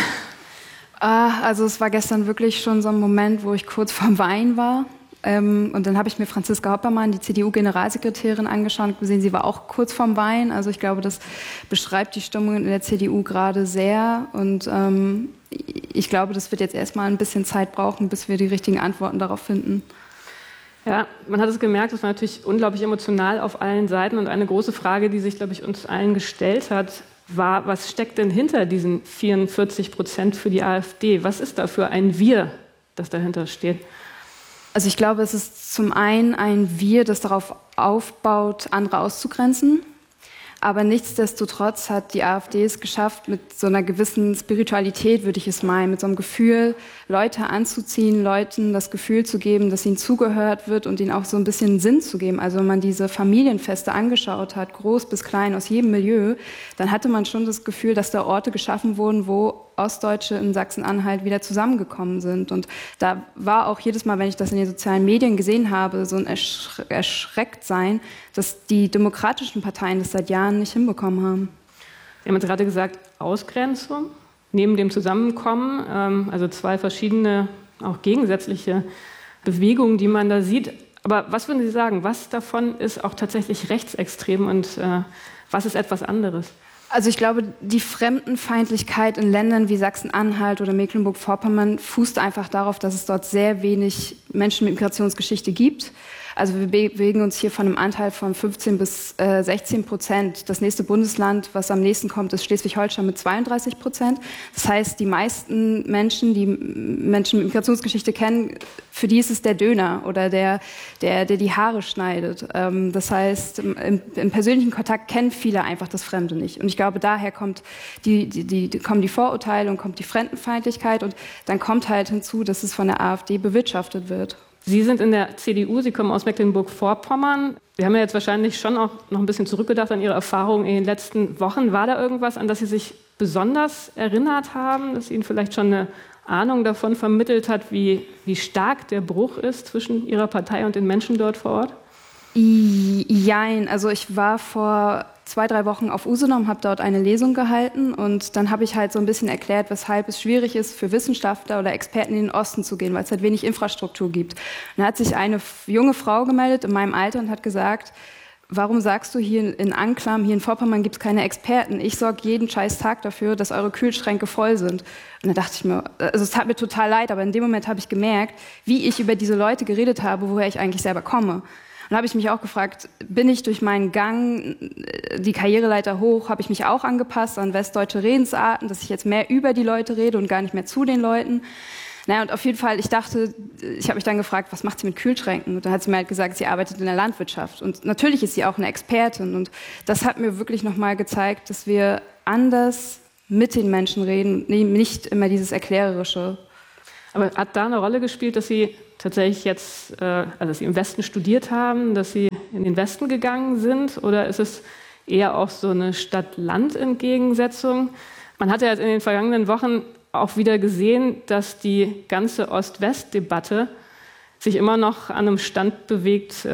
Also es war gestern wirklich schon so ein Moment, wo ich kurz vorm Weinen war. Und dann habe ich mir Franziska Hoppermann, die CDU-Generalsekretärin, angeschaut und gesehen, sie war auch kurz vorm Weinen. Also ich glaube, das beschreibt die Stimmung in der CDU gerade sehr. Und ich glaube, das wird jetzt erstmal ein bisschen Zeit brauchen, bis wir die richtigen Antworten darauf finden. Ja, man hat es gemerkt, es war natürlich unglaublich emotional auf allen Seiten. Und eine große Frage, die sich, glaube ich, uns allen gestellt hat, war, was steckt denn hinter diesen 44% für die AfD? Was ist da für ein Wir, das dahinter steht? Also ich glaube, es ist zum einen ein Wir, das darauf aufbaut, andere auszugrenzen. Aber nichtsdestotrotz hat die AfD es geschafft, mit so einer gewissen Spiritualität, würde ich es meinen, mit so einem Gefühl, Leute anzuziehen, Leuten das Gefühl zu geben, dass ihnen zugehört wird und ihnen auch so ein bisschen Sinn zu geben. Also wenn man diese Familienfeste angeschaut hat, groß bis klein, aus jedem Milieu, dann hatte man schon das Gefühl, dass da Orte geschaffen wurden, wo Ostdeutsche in Sachsen-Anhalt wieder zusammengekommen sind. Und da war auch jedes Mal, wenn ich das in den sozialen Medien gesehen habe, so ein Erschrecktsein, dass die demokratischen Parteien das seit Jahren nicht hinbekommen haben. Sie haben jetzt gerade gesagt, Ausgrenzung neben dem Zusammenkommen, also zwei verschiedene, auch gegensätzliche Bewegungen, die man da sieht. Aber was würden Sie sagen, was davon ist auch tatsächlich rechtsextrem und was ist etwas anderes? Also ich glaube, die Fremdenfeindlichkeit in Ländern wie Sachsen-Anhalt oder Mecklenburg-Vorpommern fußt einfach darauf, dass es dort sehr wenig Menschen mit Migrationsgeschichte gibt. Also wir bewegen uns hier von einem Anteil von 15% bis 16%. Das nächste Bundesland, was am nächsten kommt, ist Schleswig-Holstein mit 32%. Das heißt, die meisten Menschen, die Menschen mit Migrationsgeschichte kennen, für die ist es der Döner oder der die Haare schneidet. Das heißt, im persönlichen Kontakt kennen viele einfach das Fremde nicht. Und ich glaube, daher kommen die Vorurteile und kommt die Fremdenfeindlichkeit. Und dann kommt halt hinzu, dass es von der AfD bewirtschaftet wird. Sie sind in der CDU, Sie kommen aus Mecklenburg-Vorpommern. Sie haben ja jetzt wahrscheinlich schon auch noch ein bisschen zurückgedacht an Ihre Erfahrungen in den letzten Wochen. War da irgendwas, an das Sie sich besonders erinnert haben, das Ihnen vielleicht schon eine Ahnung davon vermittelt hat, wie stark der Bruch ist zwischen Ihrer Partei und den Menschen dort vor Ort? Jein, also ich war vor 2-3 Wochen auf Usedom, habe dort eine Lesung gehalten und dann habe ich halt so ein bisschen erklärt, weshalb es schwierig ist, für Wissenschaftler oder Experten in den Osten zu gehen, weil es halt wenig Infrastruktur gibt. Und da hat sich eine junge Frau gemeldet in meinem Alter und hat gesagt, warum sagst du hier in Anklam, hier in Vorpommern gibt es keine Experten? Ich sorge jeden scheiß Tag dafür, dass eure Kühlschränke voll sind. Und da dachte ich mir, also es tat mir total leid, aber in dem Moment habe ich gemerkt, wie ich über diese Leute geredet habe, woher ich eigentlich selber komme. Und da habe ich mich auch gefragt, bin ich durch meinen Gang, die Karriereleiter hoch, habe ich mich auch angepasst an westdeutsche Redensarten, dass ich jetzt mehr über die Leute rede und gar nicht mehr zu den Leuten? Naja, und auf jeden Fall, ich habe mich dann gefragt, was macht sie mit Kühlschränken? Und dann hat sie mir halt gesagt, sie arbeitet in der Landwirtschaft. Und natürlich ist sie auch eine Expertin. Und das hat mir wirklich nochmal gezeigt, dass wir anders mit den Menschen reden, nicht immer dieses Erklärerische. Aber hat da eine Rolle gespielt, dass Sie tatsächlich jetzt, also dass Sie im Westen studiert haben, dass Sie in den Westen gegangen sind? Oder ist es eher auch so eine Stadt-Land-Entgegensetzung? Man hat ja jetzt in den vergangenen Wochen auch wieder gesehen, dass die ganze Ost-West-Debatte sich immer noch an einem Stand bewegt,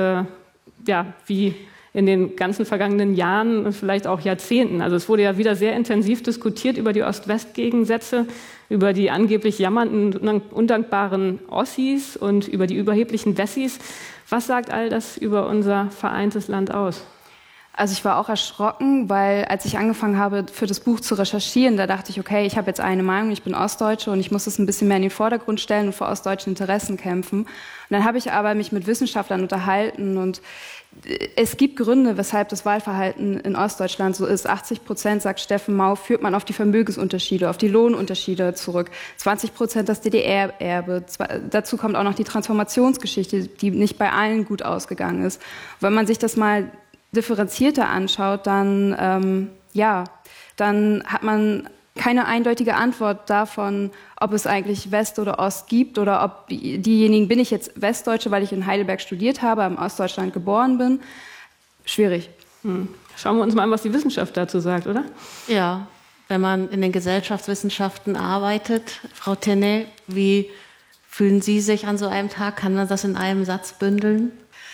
wie in den ganzen vergangenen Jahren und vielleicht auch Jahrzehnten. Also es wurde ja wieder sehr intensiv diskutiert über die Ost-West-Gegensätze, über die angeblich jammernden und undankbaren Ossis und über die überheblichen Wessis. Was sagt all das über unser vereintes Land aus? Also ich war auch erschrocken, weil als ich angefangen habe, für das Buch zu recherchieren, da dachte ich, okay, ich habe jetzt eine Meinung, ich bin Ostdeutsche und ich muss das ein bisschen mehr in den Vordergrund stellen und für ostdeutsche Interessen kämpfen. Und dann habe ich aber mich mit Wissenschaftlern unterhalten und es gibt Gründe, weshalb das Wahlverhalten in Ostdeutschland so ist. 80%, sagt Steffen Mau, führt man auf die Vermögensunterschiede, auf die Lohnunterschiede zurück. 20% das DDR-Erbe. Dazu kommt auch noch die Transformationsgeschichte, die nicht bei allen gut ausgegangen ist. Wenn man sich das mal differenzierter anschaut, dann hat man keine eindeutige Antwort davon, ob es eigentlich West oder Ost gibt oder ob diejenigen, bin ich jetzt Westdeutsche, weil ich in Heidelberg studiert habe, im Ostdeutschland geboren bin. Schwierig. Schauen wir uns mal an, was die Wissenschaft dazu sagt, oder? Ja, wenn man in den Gesellschaftswissenschaften arbeitet. Frau Tenney, wie fühlen Sie sich an so einem Tag? Kann man das in einem Satz bündeln?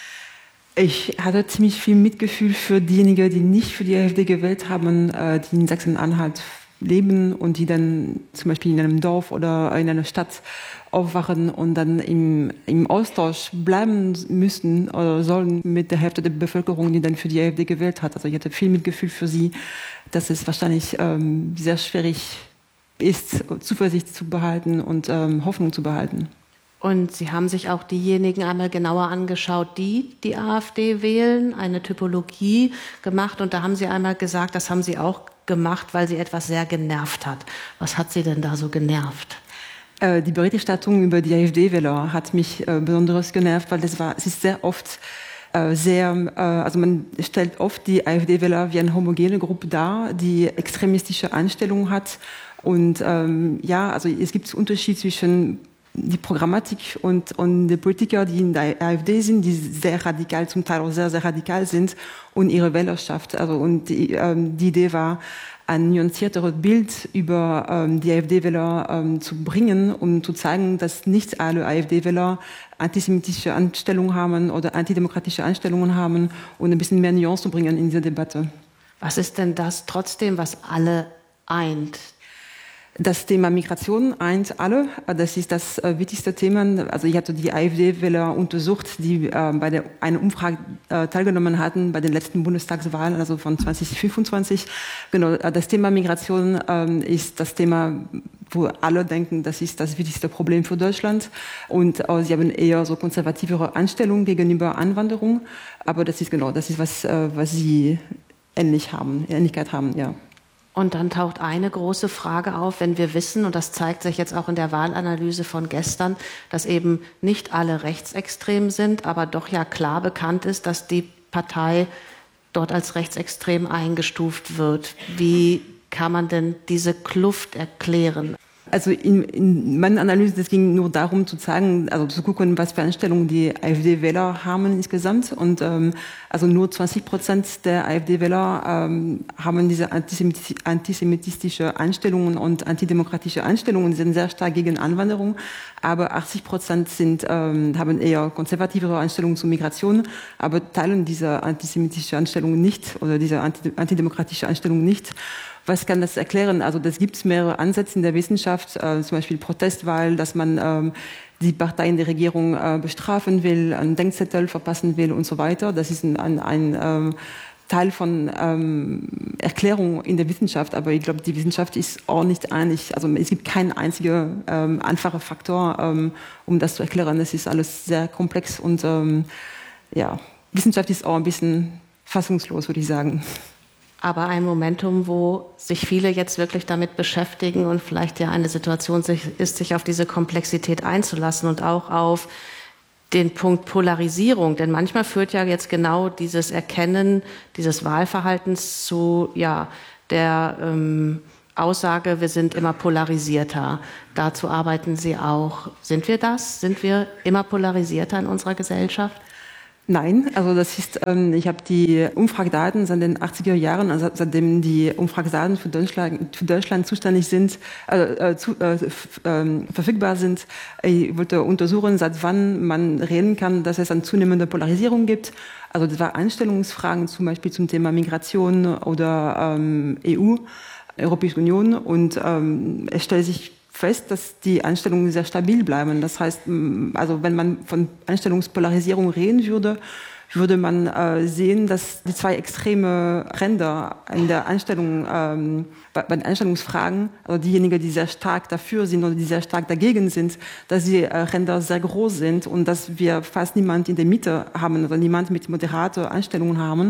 Ich hatte ziemlich viel Mitgefühl für diejenigen, die nicht für die AfD gewählt haben, die in Sachsen-Anhalt leben und die dann zum Beispiel in einem Dorf oder in einer Stadt aufwachen und dann im Austausch bleiben müssen oder sollen mit der Hälfte der Bevölkerung, die dann für die AfD gewählt hat. Also ich hatte viel Mitgefühl für sie, dass es wahrscheinlich sehr schwierig ist, Zuversicht zu behalten und Hoffnung zu behalten. Und Sie haben sich auch diejenigen einmal genauer angeschaut, die die AfD wählen, eine Typologie gemacht. Und da haben Sie einmal gesagt, das haben Sie auch gemacht, weil Sie etwas sehr genervt hat. Was hat Sie denn da so genervt? Die Berichterstattung über die AfD-Wähler hat mich besonders genervt, weil es ist sehr oft also man stellt oft die AfD-Wähler wie eine homogene Gruppe dar, die extremistische Einstellungen hat. Und also es gibt einen Unterschied zwischen die Programmatik und die Politiker, die in der AfD sind, die sehr radikal, zum Teil auch sehr, sehr radikal sind, und ihre Wählerschaft. Also, und die Idee war, ein nuancierteres Bild über die AfD-Wähler zu bringen, um zu zeigen, dass nicht alle AfD-Wähler antisemitische Einstellungen haben oder antidemokratische Einstellungen haben, und ein bisschen mehr Nuance zu bringen in diese Debatte. Was ist denn das trotzdem, was alle eint? Das Thema Migration eint alle. Das ist das wichtigste Thema. Also ich hatte die AfD-Wähler untersucht, die bei einer Umfrage teilgenommen hatten bei den letzten Bundestagswahlen, also von 2025. Genau, das Thema Migration ist das Thema, wo alle denken, das ist das wichtigste Problem für Deutschland. Und sie haben eher so konservativere Einstellungen gegenüber Einwanderung. Aber das ist was sie Ähnlichkeit haben, ja. Und dann taucht eine große Frage auf, wenn wir wissen, und das zeigt sich jetzt auch in der Wahlanalyse von gestern, dass eben nicht alle rechtsextrem sind, aber doch ja klar bekannt ist, dass die Partei dort als rechtsextrem eingestuft wird. Wie kann man denn diese Kluft erklären? Also in meiner Analyse, es ging nur darum zu zeigen, also zu gucken, was für Einstellungen die AfD-Wähler haben insgesamt. Und also nur 20% der AfD-Wähler haben diese antisemitische Einstellungen und antidemokratische Einstellungen, die sind sehr stark gegen Einwanderung. Aber 80% haben eher konservativere Einstellungen zur Migration, aber teilen diese antisemitische Einstellungen nicht oder diese antidemokratische Einstellungen nicht. Was kann das erklären? Also das gibt es mehrere Ansätze in der Wissenschaft, zum Beispiel Protestwahl, dass man die Partei in der Regierung bestrafen will, einen Denkzettel verpassen will und so weiter. Das ist ein Teil von Erklärung in der Wissenschaft, aber ich glaube, die Wissenschaft ist auch nicht einig. Also es gibt keinen einzigen einfachen Faktor, um das zu erklären. Es ist alles sehr komplex und Wissenschaft ist auch ein bisschen fassungslos, würde ich sagen. Aber ein Momentum, wo sich viele jetzt wirklich damit beschäftigen und vielleicht ja eine Situation ist, sich auf diese Komplexität einzulassen und auch auf den Punkt Polarisierung. Denn manchmal führt ja jetzt genau dieses Erkennen dieses Wahlverhaltens zu der Aussage, wir sind immer polarisierter. Dazu arbeiten Sie auch. Sind wir das? Sind wir immer polarisierter in unserer Gesellschaft? Nein, also das ist, ich habe die Umfragedaten seit den 80er Jahren, also seitdem die Umfragedaten für Deutschland zuständig sind, verfügbar sind. Ich wollte untersuchen, seit wann man reden kann, dass es eine zunehmende Polarisierung gibt. Also das war Einstellungsfragen zum Beispiel zum Thema Migration oder EU, Europäische Union, und es stellt sich fest, dass die Einstellungen sehr stabil bleiben. Das heißt, also wenn man von Einstellungspolarisierung reden würde, würde man sehen, dass die zwei extreme Ränder in der Einstellung, bei den Einstellungsfragen, also diejenigen, die sehr stark dafür sind oder die sehr stark dagegen sind, dass die Ränder sehr groß sind und dass wir fast niemand in der Mitte haben oder niemand mit moderater Einstellungen haben.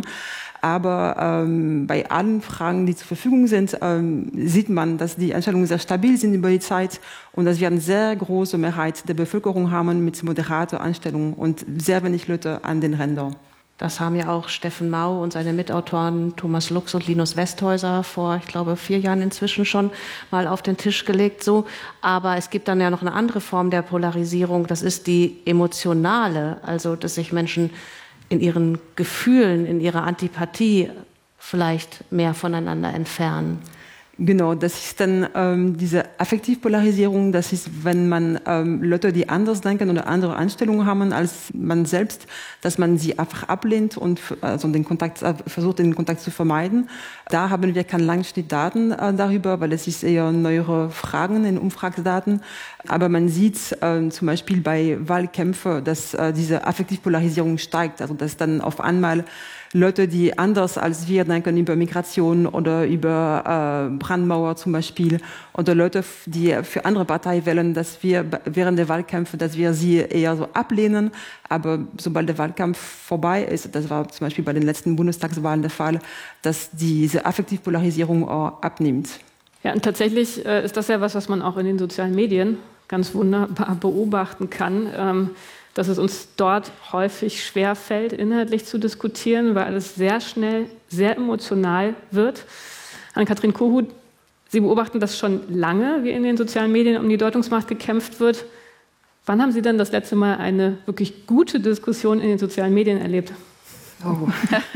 Aber bei allen Fragen, die zur Verfügung sind, sieht man, dass die Einstellungen sehr stabil sind über die Zeit und dass wir eine sehr große Mehrheit der Bevölkerung haben mit moderater Einstellung und sehr wenig Leute an den Rändern. Das haben ja auch Steffen Mau und seine Mitautoren Thomas Lux und Linus Westhäuser vor, ich glaube, 4 Jahren inzwischen schon mal auf den Tisch gelegt. So. Aber es gibt dann ja noch eine andere Form der Polarisierung. Das ist die emotionale, also dass sich Menschen in ihren Gefühlen, in ihrer Antipathie vielleicht mehr voneinander entfernen. Genau, das ist dann diese Affektivpolarisierung, das ist, wenn man Leute, die anders denken oder andere Einstellungen haben als man selbst, dass man sie einfach ablehnt und also versucht, den Kontakt zu vermeiden. Da haben wir keine Langschnittdaten darüber, weil es ist eher neuere Fragen in Umfragedaten. Aber man sieht zum Beispiel bei Wahlkämpfen, dass diese Affektivpolarisierung steigt, also dass dann auf einmal Leute, die anders als wir denken über Migration oder über Brandmauer zum Beispiel, oder Leute, die für andere Parteien wählen, dass wir während der Wahlkämpfe, dass wir sie eher so ablehnen. Aber sobald der Wahlkampf vorbei ist, das war zum Beispiel bei den letzten Bundestagswahlen der Fall, dass diese Affektivpolarisierung auch abnimmt. Ja, und tatsächlich ist das ja was man auch in den sozialen Medien ganz wunderbar beobachten kann. Dass es uns dort häufig schwerfällt, inhaltlich zu diskutieren, weil alles sehr schnell, sehr emotional wird. Anne-Kathrin Kohut, Sie beobachten das schon lange, wie in den sozialen Medien um die Deutungsmacht gekämpft wird. Wann haben Sie denn das letzte Mal eine wirklich gute Diskussion in den sozialen Medien erlebt? Oh.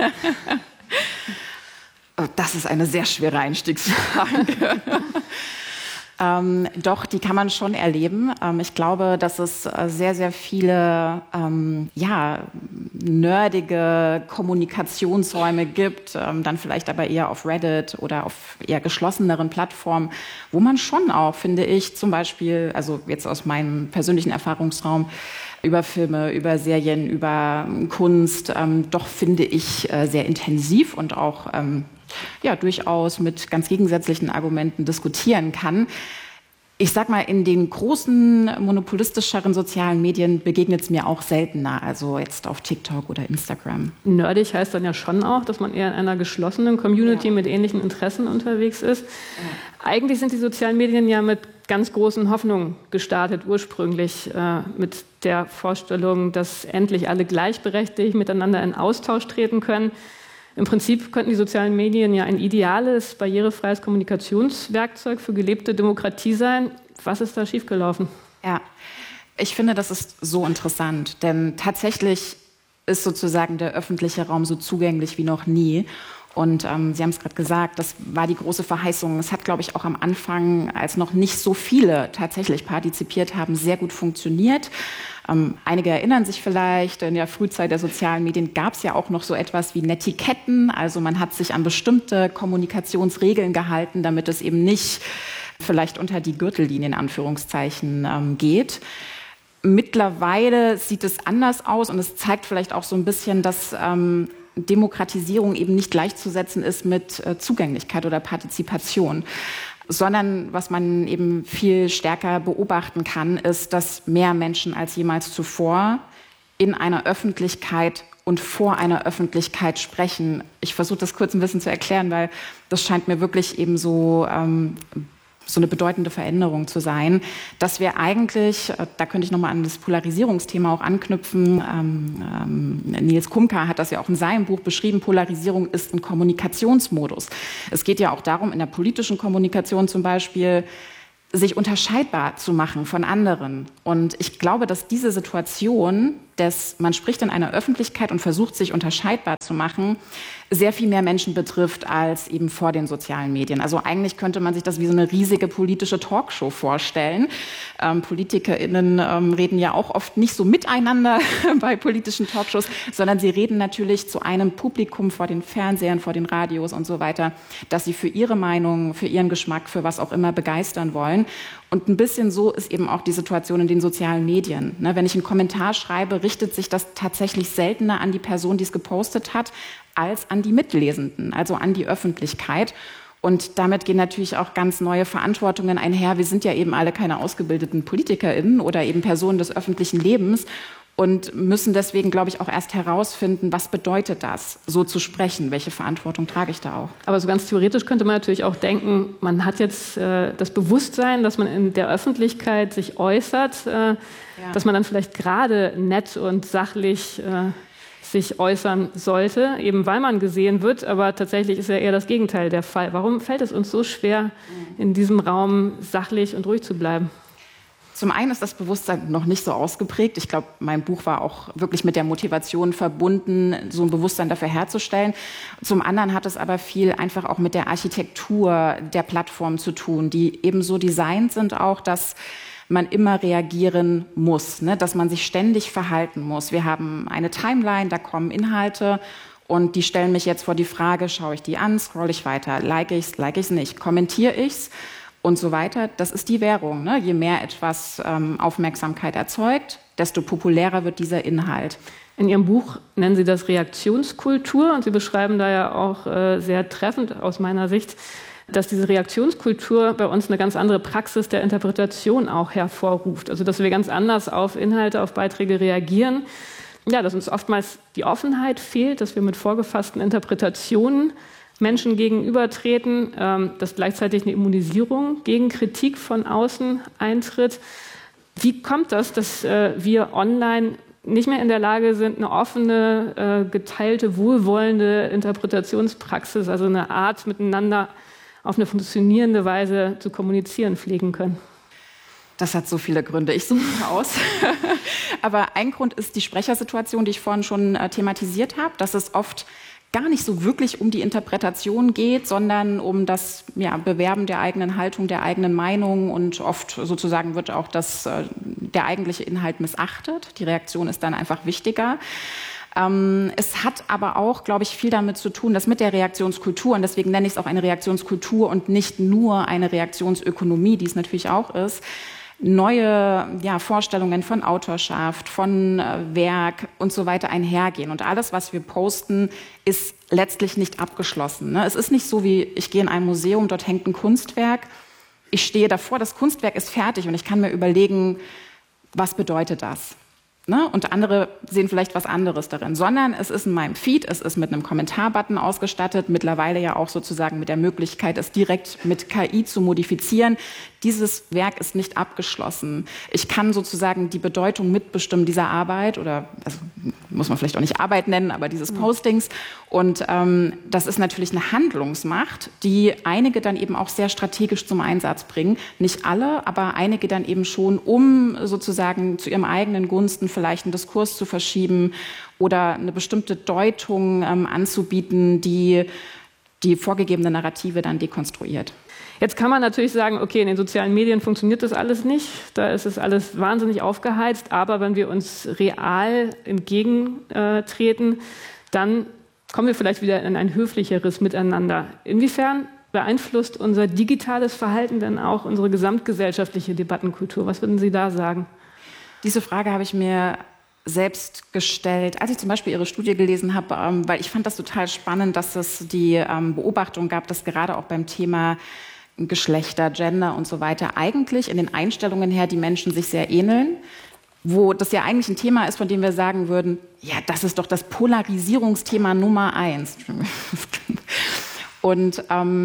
Das ist eine sehr schwere Einstiegsfrage. Doch, die kann man schon erleben. Ich glaube, dass es sehr, sehr viele nerdige Kommunikationsräume gibt, dann vielleicht aber eher auf Reddit oder auf eher geschlosseneren Plattformen, wo man schon auch, finde ich, zum Beispiel, also jetzt aus meinem persönlichen Erfahrungsraum, über Filme, über Serien, über Kunst, doch finde ich sehr intensiv und auch durchaus mit ganz gegensätzlichen Argumenten diskutieren kann. Ich sag mal, in den großen, monopolistischeren sozialen Medien begegnet es mir auch seltener, also jetzt auf TikTok oder Instagram. Nerdig heißt dann ja schon auch, dass man eher in einer geschlossenen Community mit ähnlichen Interessen unterwegs ist. Ja. Eigentlich sind die sozialen Medien ja mit ganz großen Hoffnungen gestartet, ursprünglich mit der Vorstellung, dass endlich alle gleichberechtigt miteinander in Austausch treten können. Im Prinzip könnten die sozialen Medien ja ein ideales, barrierefreies Kommunikationswerkzeug für gelebte Demokratie sein. Was ist da schiefgelaufen? Ja, ich finde, das ist so interessant, denn tatsächlich ist sozusagen der öffentliche Raum so zugänglich wie noch nie. Und Sie haben es gerade gesagt, das war die große Verheißung. Es hat, glaube ich, auch am Anfang, als noch nicht so viele tatsächlich partizipiert haben, sehr gut funktioniert. Einige erinnern sich vielleicht, in der Frühzeit der sozialen Medien gab es ja auch noch so etwas wie Netiquetten. Also man hat sich an bestimmte Kommunikationsregeln gehalten, damit es eben nicht vielleicht unter die Gürtellinie in Anführungszeichen geht. Mittlerweile sieht es anders aus und es zeigt vielleicht auch so ein bisschen, dass Demokratisierung eben nicht gleichzusetzen ist mit Zugänglichkeit oder Partizipation, sondern was man eben viel stärker beobachten kann, ist, dass mehr Menschen als jemals zuvor in einer Öffentlichkeit und vor einer Öffentlichkeit sprechen. Ich versuche das kurz ein bisschen zu erklären, weil das scheint mir wirklich eben so eine bedeutende Veränderung zu sein, dass wir eigentlich, da könnte ich nochmal an das Polarisierungsthema auch anknüpfen, Nils Kumka hat das ja auch in seinem Buch beschrieben, Polarisierung ist ein Kommunikationsmodus. Es geht ja auch darum, in der politischen Kommunikation zum Beispiel, sich unterscheidbar zu machen von anderen. Und ich glaube, dass diese Situation, man spricht in einer Öffentlichkeit und versucht, sich unterscheidbar zu machen, sehr viel mehr Menschen betrifft als eben vor den sozialen Medien. Also eigentlich könnte man sich das wie so eine riesige politische Talkshow vorstellen. PolitikerInnen reden ja auch oft nicht so miteinander bei politischen Talkshows, sondern sie reden natürlich zu einem Publikum vor den Fernsehern, vor den Radios und so weiter, dass sie für ihre Meinung, für ihren Geschmack, für was auch immer begeistern wollen. Und ein bisschen so ist eben auch die Situation in den sozialen Medien. Wenn ich einen Kommentar schreibe, richtet sich das tatsächlich seltener an die Person, die es gepostet hat, als an die Mitlesenden, also an die Öffentlichkeit. Und damit gehen natürlich auch ganz neue Verantwortungen einher. Wir sind ja eben alle keine ausgebildeten PolitikerInnen oder eben Personen des öffentlichen Lebens und müssen deswegen, glaube ich, auch erst herausfinden, was bedeutet das, so zu sprechen? Welche Verantwortung trage ich da auch? Aber so ganz theoretisch könnte man natürlich auch denken, man hat jetzt das Bewusstsein, dass man in der Öffentlichkeit sich äußert, dass man dann vielleicht gerade nett und sachlich sich äußern sollte, eben weil man gesehen wird. Aber tatsächlich ist ja eher das Gegenteil der Fall. Warum fällt es uns so schwer, in diesem Raum sachlich und ruhig zu bleiben? Zum einen ist das Bewusstsein noch nicht so ausgeprägt. Ich glaube, mein Buch war auch wirklich mit der Motivation verbunden, so ein Bewusstsein dafür herzustellen. Zum anderen hat es aber viel einfach auch mit der Architektur der Plattform zu tun, die eben so designt sind auch, dass man immer reagieren muss, ne? Dass man sich ständig verhalten muss. Wir haben eine Timeline, da kommen Inhalte und die stellen mich jetzt vor die Frage, schaue ich die an, scroll ich weiter, like ich's nicht, kommentiere ich's und so weiter. Das ist die Währung, ne? Je mehr etwas Aufmerksamkeit erzeugt, desto populärer wird dieser Inhalt. In Ihrem Buch nennen Sie das Reaktionskultur und Sie beschreiben da ja auch sehr treffend aus meiner Sicht, dass diese Reaktionskultur bei uns eine ganz andere Praxis der Interpretation auch hervorruft. Also dass wir ganz anders auf Inhalte, auf Beiträge reagieren. Ja, dass uns oftmals die Offenheit fehlt, dass wir mit vorgefassten Interpretationen Menschen gegenübertreten, dass gleichzeitig eine Immunisierung gegen Kritik von außen eintritt. Wie kommt das, dass wir online nicht mehr in der Lage sind, eine offene, geteilte, wohlwollende Interpretationspraxis, also eine Art miteinander auf eine funktionierende Weise zu kommunizieren pflegen können? Das hat so viele Gründe. Ich suche aus. Aber ein Grund ist die Sprechersituation, die ich vorhin schon thematisiert habe, dass es oft gar nicht so wirklich um die Interpretation geht, sondern um das Bewerben der eigenen Haltung, der eigenen Meinung und oft sozusagen wird auch der eigentliche Inhalt missachtet. Die Reaktion ist dann einfach wichtiger. Es hat aber auch, glaube ich, viel damit zu tun, dass mit der Reaktionskultur, und deswegen nenne ich es auch eine Reaktionskultur und nicht nur eine Reaktionsökonomie, die es natürlich auch ist, neue Vorstellungen von Autorschaft, von Werk und so weiter einhergehen. Und alles, was wir posten, ist letztlich nicht abgeschlossen. Ne? Es ist nicht so wie, ich gehe in ein Museum, dort hängt ein Kunstwerk, ich stehe davor, das Kunstwerk ist fertig und ich kann mir überlegen, was bedeutet das? Ne? Und andere sehen vielleicht was anderes darin, sondern es ist in meinem Feed, es ist mit einem Kommentarbutton ausgestattet, mittlerweile ja auch sozusagen mit der Möglichkeit, es direkt mit KI zu modifizieren. Dieses Werk ist nicht abgeschlossen. Ich kann sozusagen die Bedeutung mitbestimmen dieser Arbeit oder, also muss man vielleicht auch nicht Arbeit nennen, aber dieses Postings. Und das ist natürlich eine Handlungsmacht, die einige dann eben auch sehr strategisch zum Einsatz bringen. Nicht alle, aber einige dann eben schon, um sozusagen zu ihrem eigenen Gunsten vielleicht einen Diskurs zu verschieben oder eine bestimmte Deutung anzubieten, die die vorgegebene Narrative dann dekonstruiert. Jetzt kann man natürlich sagen, okay, in den sozialen Medien funktioniert das alles nicht, da ist es alles wahnsinnig aufgeheizt, aber wenn wir uns real entgegentreten, dann kommen wir vielleicht wieder in ein höflicheres Miteinander. Inwiefern beeinflusst unser digitales Verhalten denn auch unsere gesamtgesellschaftliche Debattenkultur? Was würden Sie da sagen? Diese Frage habe ich mir selbst gestellt, als ich zum Beispiel Ihre Studie gelesen habe, weil ich fand das total spannend, dass es die Beobachtung gab, dass gerade auch beim Thema Geschlechter, Gender und so weiter eigentlich in den Einstellungen her die Menschen sich sehr ähneln, wo das ja eigentlich ein Thema ist, von dem wir sagen würden, ja, das ist doch das Polarisierungsthema Nummer 1. Und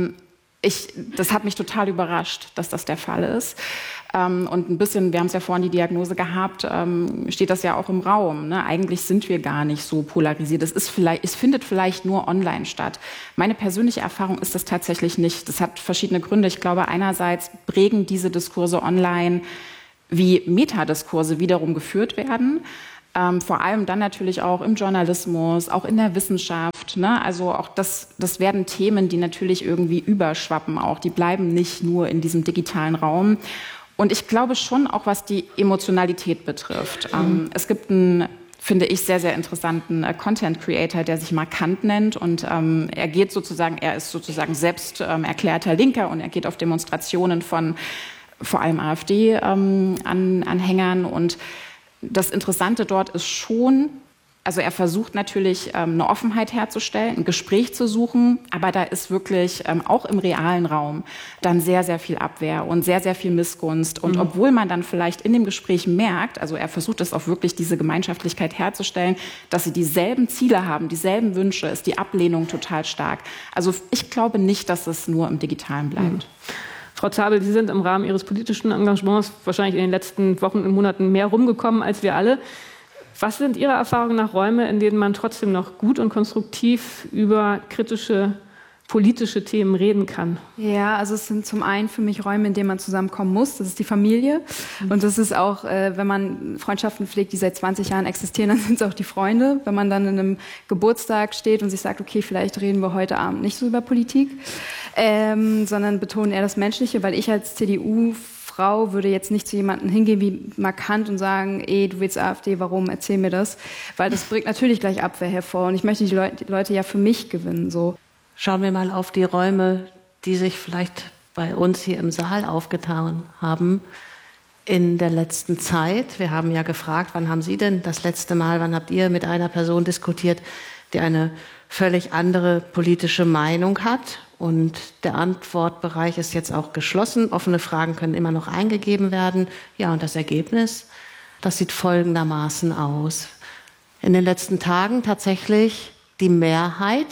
das hat mich total überrascht, dass das der Fall ist. Und ein bisschen, wir haben es ja vorhin die Diagnose gehabt, steht das ja auch im Raum. Ne? Eigentlich sind wir gar nicht so polarisiert. Es findet vielleicht nur online statt. Meine persönliche Erfahrung ist das tatsächlich nicht. Das hat verschiedene Gründe. Ich glaube, einerseits prägen diese Diskurse online, wie Metadiskurse wiederum geführt werden. Vor allem dann natürlich auch im Journalismus, auch in der Wissenschaft. Ne? Also auch das werden Themen, die natürlich irgendwie überschwappen auch. Die bleiben nicht nur in diesem digitalen Raum. Und ich glaube schon auch, was die Emotionalität betrifft. Es gibt einen, finde ich, sehr, sehr interessanten Content Creator, der sich Markant nennt. Und er ist sozusagen selbst erklärter Linker und er geht auf Demonstrationen von vor allem AfD-Anhängern. Und das Interessante dort ist schon, also er versucht natürlich eine Offenheit herzustellen, ein Gespräch zu suchen, aber da ist wirklich auch im realen Raum dann sehr, sehr viel Abwehr und sehr, sehr viel Missgunst. Und obwohl man dann vielleicht in dem Gespräch merkt, also er versucht es auch wirklich, diese Gemeinschaftlichkeit herzustellen, dass sie dieselben Ziele haben, dieselben Wünsche, ist die Ablehnung total stark. Also ich glaube nicht, dass es nur im Digitalen bleibt. Frau Zabel, Sie sind im Rahmen Ihres politischen Engagements wahrscheinlich in den letzten Wochen und Monaten mehr rumgekommen als wir alle. Was sind Ihrer Erfahrung nach Räume, in denen man trotzdem noch gut und konstruktiv über kritische politische Themen reden kann? Ja, also es sind zum einen für mich Räume, in denen man zusammenkommen muss. Das ist die Familie. Und das ist auch, wenn man Freundschaften pflegt, die seit 20 Jahren existieren, dann sind es auch die Freunde. Wenn man dann in einem Geburtstag steht und sich sagt, okay, vielleicht reden wir heute Abend nicht so über Politik, sondern betonen eher das Menschliche, weil ich als CDU-Frau würde jetzt nicht zu jemandem hingehen wie Markant und sagen, du willst AfD, warum, erzähl mir das. Weil das bringt natürlich gleich Abwehr hervor. Und ich möchte die Leute ja für mich gewinnen, so. Schauen wir mal auf die Räume, die sich vielleicht bei uns hier im Saal aufgetan haben in der letzten Zeit. Wir haben ja gefragt, wann haben Sie denn das letzte Mal, wann habt ihr mit einer Person diskutiert, die eine völlig andere politische Meinung hat? Und der Antwortbereich ist jetzt auch geschlossen. Offene Fragen können immer noch eingegeben werden. Ja, und das Ergebnis, das sieht folgendermaßen aus. In den letzten Tagen tatsächlich die Mehrheit,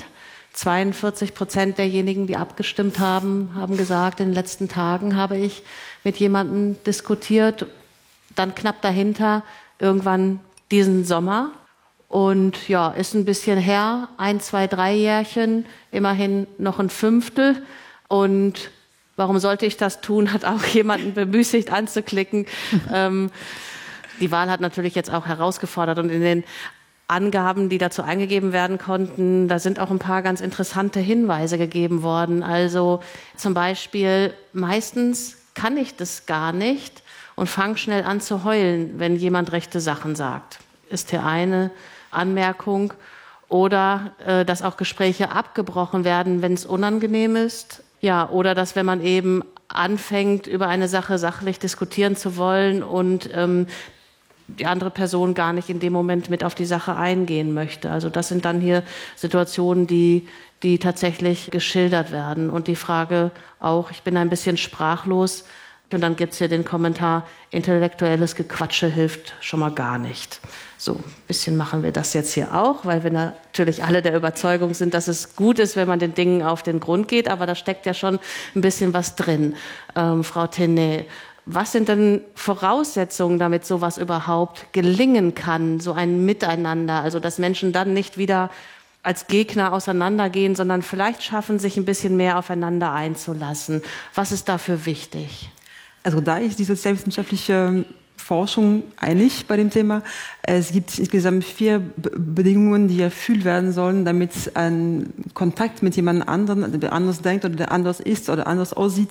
42% derjenigen, die abgestimmt haben, haben gesagt, in den letzten Tagen habe ich mit jemandem diskutiert. Dann knapp dahinter irgendwann diesen Sommer. Und ja, ist ein bisschen her, 1, 2, 3 Jährchen, immerhin noch ein Fünftel. Und warum sollte ich das tun, hat auch jemanden bemüßigt anzuklicken. Die Wahl hat natürlich jetzt auch herausgefordert. Und in den Angaben, die dazu eingegeben werden konnten, da sind auch ein paar ganz interessante Hinweise gegeben worden. Also zum Beispiel, meistens kann ich das gar nicht und fange schnell an zu heulen, wenn jemand rechte Sachen sagt. Ist hier eine Anmerkung. Oder dass auch Gespräche abgebrochen werden, wenn es unangenehm ist. Ja, oder dass, wenn man eben anfängt, über eine Sache sachlich diskutieren zu wollen und die andere Person gar nicht in dem Moment mit auf die Sache eingehen möchte. Also das sind dann hier Situationen, die tatsächlich geschildert werden. Und die Frage auch, ich bin ein bisschen sprachlos. Und dann gibt es hier den Kommentar, intellektuelles Gequatsche hilft schon mal gar nicht. So, ein bisschen machen wir das jetzt hier auch, weil wir natürlich alle der Überzeugung sind, dass es gut ist, wenn man den Dingen auf den Grund geht. Aber da steckt ja schon ein bisschen was drin. Frau Tenay, was sind denn Voraussetzungen, damit sowas überhaupt gelingen kann, so ein Miteinander? Also, dass Menschen dann nicht wieder als Gegner auseinandergehen, sondern vielleicht schaffen, sich ein bisschen mehr aufeinander einzulassen. Was ist dafür wichtig? Also da ist die sozialwissenschaftliche Forschung einig bei dem Thema. Es gibt insgesamt 4 Bedingungen, die erfüllt werden sollen, damit ein Kontakt mit jemand anderem, der anders denkt oder der anders ist oder anders aussieht,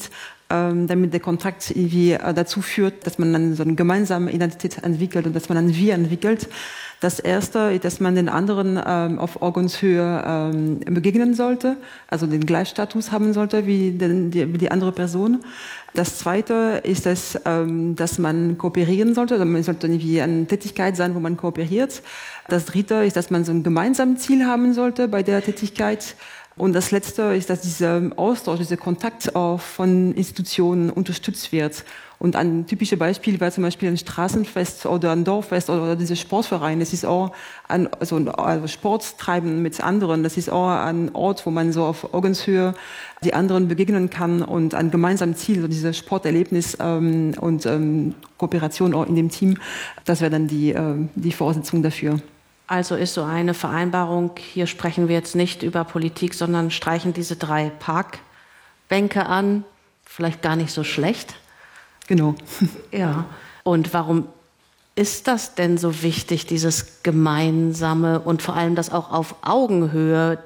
damit der Kontakt irgendwie dazu führt, dass man dann so eine gemeinsame Identität entwickelt und dass man ein Wir entwickelt. Das Erste ist, dass man den anderen auf Augenhöhe begegnen sollte, also den Gleichstatus haben sollte wie die andere Person. Das Zweite ist, dass man kooperieren sollte. Also man sollte irgendwie eine Tätigkeit sein, wo man kooperiert. Das Dritte ist, dass man so ein gemeinsames Ziel haben sollte bei der Tätigkeit. Und das Letzte ist, dass dieser Austausch, dieser Kontakt auch von Institutionen unterstützt wird. Und ein typisches Beispiel wäre zum Beispiel ein Straßenfest oder ein Dorffest oder dieser Sportverein. Das ist auch also Sport treiben mit anderen. Das ist auch ein Ort, wo man so auf Augenhöhe die anderen begegnen kann und ein gemeinsames Ziel, so dieses Sporterlebnis und Kooperation auch in dem Team. Das wäre dann die Voraussetzung dafür. Also ist so eine Vereinbarung, hier sprechen wir jetzt nicht über Politik, sondern streichen diese 3 Parkbänke an, vielleicht gar nicht so schlecht. Genau. Ja. Und warum ist das denn so wichtig, dieses Gemeinsame und vor allem das auch auf Augenhöhe?